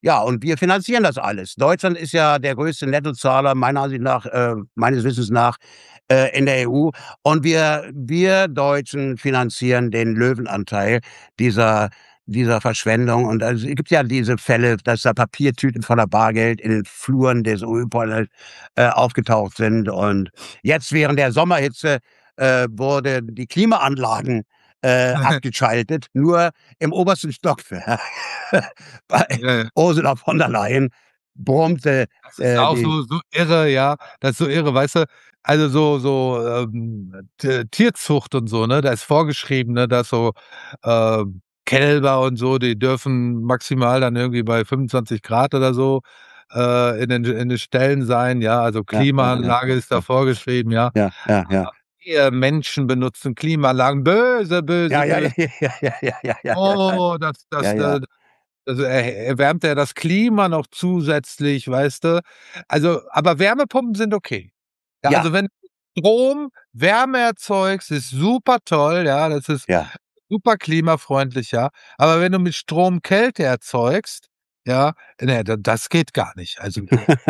Speaker 5: Ja, und wir finanzieren das alles. Deutschland ist ja der größte Nettozahler meiner Ansicht nach, äh, meines Wissens nach, äh, in der E U. Und wir wir Deutschen finanzieren den Löwenanteil dieser dieser Verschwendung. Und also, es gibt ja diese Fälle, dass da Papiertüten voller Bargeld in den Fluren des E U-Parlaments äh, aufgetaucht sind. Und jetzt während der Sommerhitze äh, wurde die Klimaanlagen äh, abgeschaltet, nur im obersten Stockwerk. Bei
Speaker 4: Ja, ja.
Speaker 5: Ursula von der Leyen brummte
Speaker 4: Das ist
Speaker 5: äh,
Speaker 4: auch
Speaker 5: die
Speaker 4: so so irre, ja. Das ist so irre, weißt du? Also, so so, ähm, T Tierzucht und so, ne? Da ist vorgeschrieben, ne, dass so, ähm, Kälber und so, die dürfen maximal dann irgendwie bei fünfundzwanzig Grad oder so, äh, in den in den Ställen sein, ja. Also,
Speaker 5: ja, ja, ja,
Speaker 4: Klimaanlage ist da
Speaker 5: ja,
Speaker 4: vorgeschrieben, ja.
Speaker 5: ja, ja, ja.
Speaker 4: Wir Menschen benutzen Klimaanlagen. Böse, böse,
Speaker 5: Ja, ja, ja,
Speaker 4: böse.
Speaker 5: ja, ja, ja, ja, ja, ja, ja,
Speaker 4: Oh, das
Speaker 5: ja,
Speaker 4: das,
Speaker 5: ja.
Speaker 4: äh also, er erwärmt ja das Klima noch zusätzlich, weißt du? Also, aber Wärmepumpen sind okay. Ja,
Speaker 5: Ja,
Speaker 4: also, wenn du Strom, Wärme erzeugst, ist super toll, ja, das ist
Speaker 5: ja.
Speaker 4: super klimafreundlich, ja. Aber wenn du mit Strom Kälte erzeugst, ja, ne, da das geht gar nicht. Also,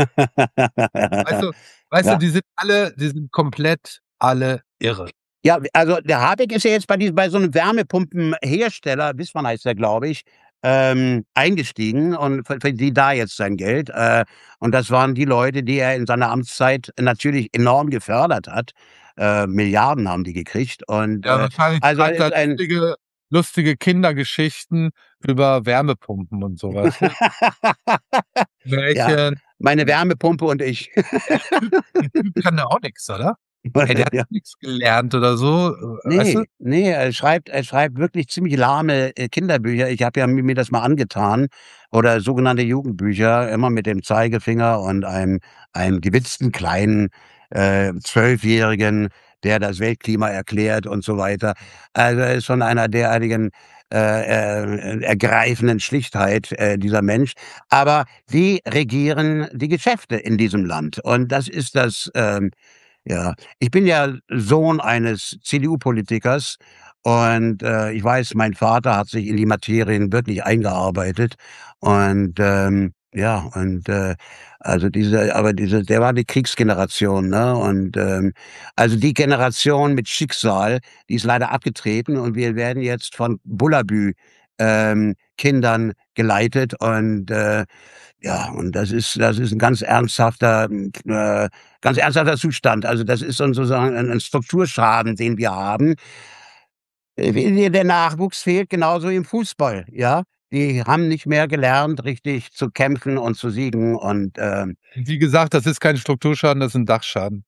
Speaker 4: weißt du weißt du,
Speaker 5: Ja.
Speaker 4: die sind alle die sind komplett alle irre.
Speaker 5: Ja, also der Habeck ist ja jetzt bei diesem bei so 'nem Wärmepumpenhersteller, Wissmann heißt der, glaube ich, ähm, eingestiegen und ver verdient da jetzt sein Geld. Äh, und das waren die Leute, die er in seiner Amtszeit natürlich enorm gefördert hat. Äh, Milliarden haben die gekriegt und,
Speaker 4: Ja,
Speaker 5: äh,
Speaker 4: wahrscheinlich
Speaker 5: also
Speaker 4: schreibt er
Speaker 5: ist ein
Speaker 4: lustige lustige Kindergeschichten über Wärmepumpen und so, weißt du?
Speaker 5: ja,
Speaker 4: Märchen.
Speaker 5: meine Wärmepumpe und ich.
Speaker 4: Der Typ der Typ kann ja auch nix, oder? Ey, der hat
Speaker 5: Ja.
Speaker 4: nix gelernt oder so, äh, weißt du?
Speaker 5: Ne, ne, er schreibt er schreibt wirklich ziemlich lahme, äh, Kinderbücher. Ich habe ja mi mir das mal angetan oder sogenannte Jugendbücher, immer mit dem Zeigefinger und einem einem gewitzten kleinen, äh, Zwölfjährigen, der das Weltklima erklärt und so weiter. Also, er ist von einer derartigen, äh, äh, ergreifenden Schlichtheit, äh, dieser Mensch. Aber die regieren die Geschäfte in diesem Land und das ist das, ähm ja, ich bin ja Sohn eines C D U-Politikers und, äh, ich weiß, mein Vater hat sich in die Materien wirklich eingearbeitet und, ähm, ja, und, äh, also diese aber diese der war die Kriegsgeneration, ne? Und, ähm, also die Generation mit Schicksal, die ist leider abgetreten und wir werden jetzt von Bullabü, ähm, Kindern geleitet und, äh ja, und das ist das ist 'n ganz ernsthafter, hm, äh ganz ernsthafter Zustand. Also, das ist so sozusagen ein 'n Strukturschaden, den wir haben. Äh, wie der Nachwuchs fehlt genauso wie im Fußball, ja? Die haben nicht mehr gelernt, richtig zu kämpfen und zu siegen und, ähm
Speaker 4: Wie gesagt, das ist kein Strukturschaden, das ist 'n Dachschaden.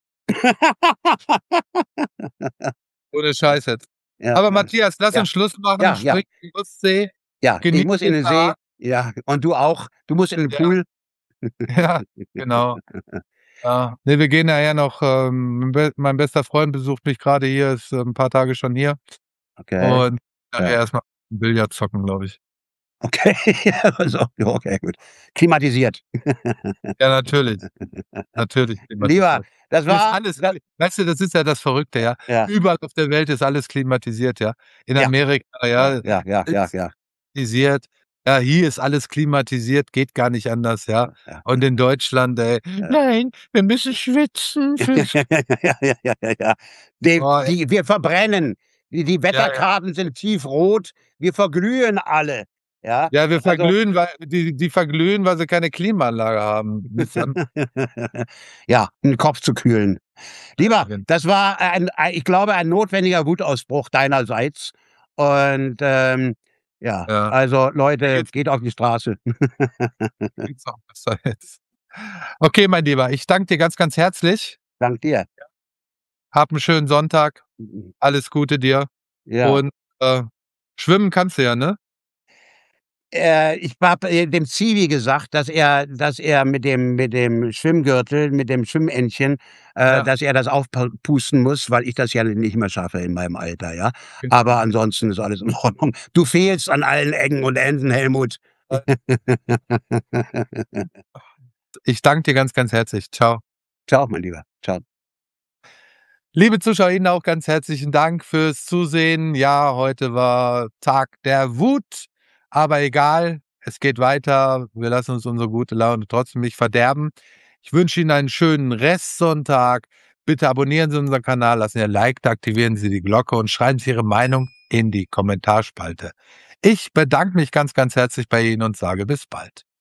Speaker 4: Ohne Scheiß jetzt.
Speaker 5: Ja,
Speaker 4: Aber
Speaker 5: ja,
Speaker 4: Matthias, lass
Speaker 5: ja.
Speaker 4: uns Schluss machen,
Speaker 5: Ja, ja,
Speaker 4: spring in die Ostsee,
Speaker 5: ja. Ich
Speaker 4: genieß
Speaker 5: muss in
Speaker 4: den
Speaker 5: den See,
Speaker 4: Tag.
Speaker 5: ja, und du auch. Du musst in den
Speaker 4: Ja,
Speaker 5: Pool.
Speaker 4: ja, genau. Ja. Ne, wir gehen nachher noch, ähm, mein be mein bester Freund besucht mich grade hier, ist, äh, 'n paar Tage schon hier
Speaker 5: Okay,
Speaker 4: und nachher
Speaker 5: ja.
Speaker 4: erst mal Billard zocken, glaube ich.
Speaker 5: Okay, also, ja, okay, gut. Klimatisiert.
Speaker 4: Ja, natürlich. Natürlich
Speaker 5: Lieber,
Speaker 4: klimatisiert.
Speaker 5: das
Speaker 4: Hier ist
Speaker 5: war
Speaker 4: alles
Speaker 5: da
Speaker 4: weißt du, das ist ja das Verrückte, ja.
Speaker 5: ja,
Speaker 4: Überall auf der Welt ist alles klimatisiert, ja. In
Speaker 5: ja,
Speaker 4: Amerika,
Speaker 5: ja,
Speaker 4: ja,
Speaker 5: ja, ja, ja,
Speaker 4: alles
Speaker 5: ja,
Speaker 4: klimatisiert. Ja, hier ist alles klimatisiert, geht gar nicht anders, ja.
Speaker 5: ja,
Speaker 4: Und in Deutschland, ey:
Speaker 5: ja.
Speaker 4: „Nein, wir müssen schwitzen
Speaker 5: Ja,
Speaker 4: für
Speaker 5: ja,
Speaker 4: Sch“
Speaker 5: ja, ja, ja, ja, ja, ja. Die
Speaker 4: Oh,
Speaker 5: die wir verbrennen. Die die
Speaker 4: ja, ja.
Speaker 5: Wetterkarten sind tiefrot. Wir verglühen alle, ja?
Speaker 4: Ja, wir
Speaker 5: Also
Speaker 4: verglühen, weil die die verglühen, weil sie keine Klimaanlage haben. Nichts an
Speaker 5: ja, 'n Kopf zu kühlen.
Speaker 4: ja,
Speaker 5: Lieber,
Speaker 4: gen
Speaker 5: das war ein ei ich glaube, ein notwendiger Wutausbruch deinerseits und, ähm, ja,
Speaker 4: ja.
Speaker 5: also
Speaker 4: Mir
Speaker 5: Leute,
Speaker 4: geht's
Speaker 5: geht auf die Straße.
Speaker 4: mir geht's auch besser jetzt. Okay, mein Lieber, ich danke dir ganz, ganz herzlich.
Speaker 5: Dank dir.
Speaker 4: Hab 'n schönen Sonntag. Alles Gute dir
Speaker 5: Ja.
Speaker 4: und, äh, schwimmen kannst du ja, ne?
Speaker 5: Äh, ich habe, äh, dem Zivi gesagt, dass er dass er mit dem mit dem Schwimmgürtel, mit dem Schwimmentchen, äh,
Speaker 4: Ja,
Speaker 5: dass er das aufpa pusten muss, weil ich das ja nicht mehr schaffe in meinem Alter, ja? Aber
Speaker 4: genau.
Speaker 5: ansonsten ist alles in Ordnung. Du fehlst an allen Ecken und Enden, Helmut.
Speaker 4: Äh, ich danke dir ganz, ganz herzlich. Tschau.
Speaker 5: Tschau, mein Lieber. Tschau.
Speaker 4: Liebe Zuschauer, Ihnen auch ganz herzlichen Dank fürs Zusehen. Ja, heute war Tag der Wut, aber egal. Es geht weiter. Wir lassen uns unsere gute Laune trotzdem nicht verderben. Ich wünsche Ihnen einen schönen Restsonntag. Bitte abonnieren Sie unseren Kanal, lassen Sie ein Like da, aktivieren Sie die Glocke und schreiben Sie Ihre Meinung in die Kommentarspalte. Ich bedanke mich ganz, ganz herzlich bei Ihnen und sage bis bald.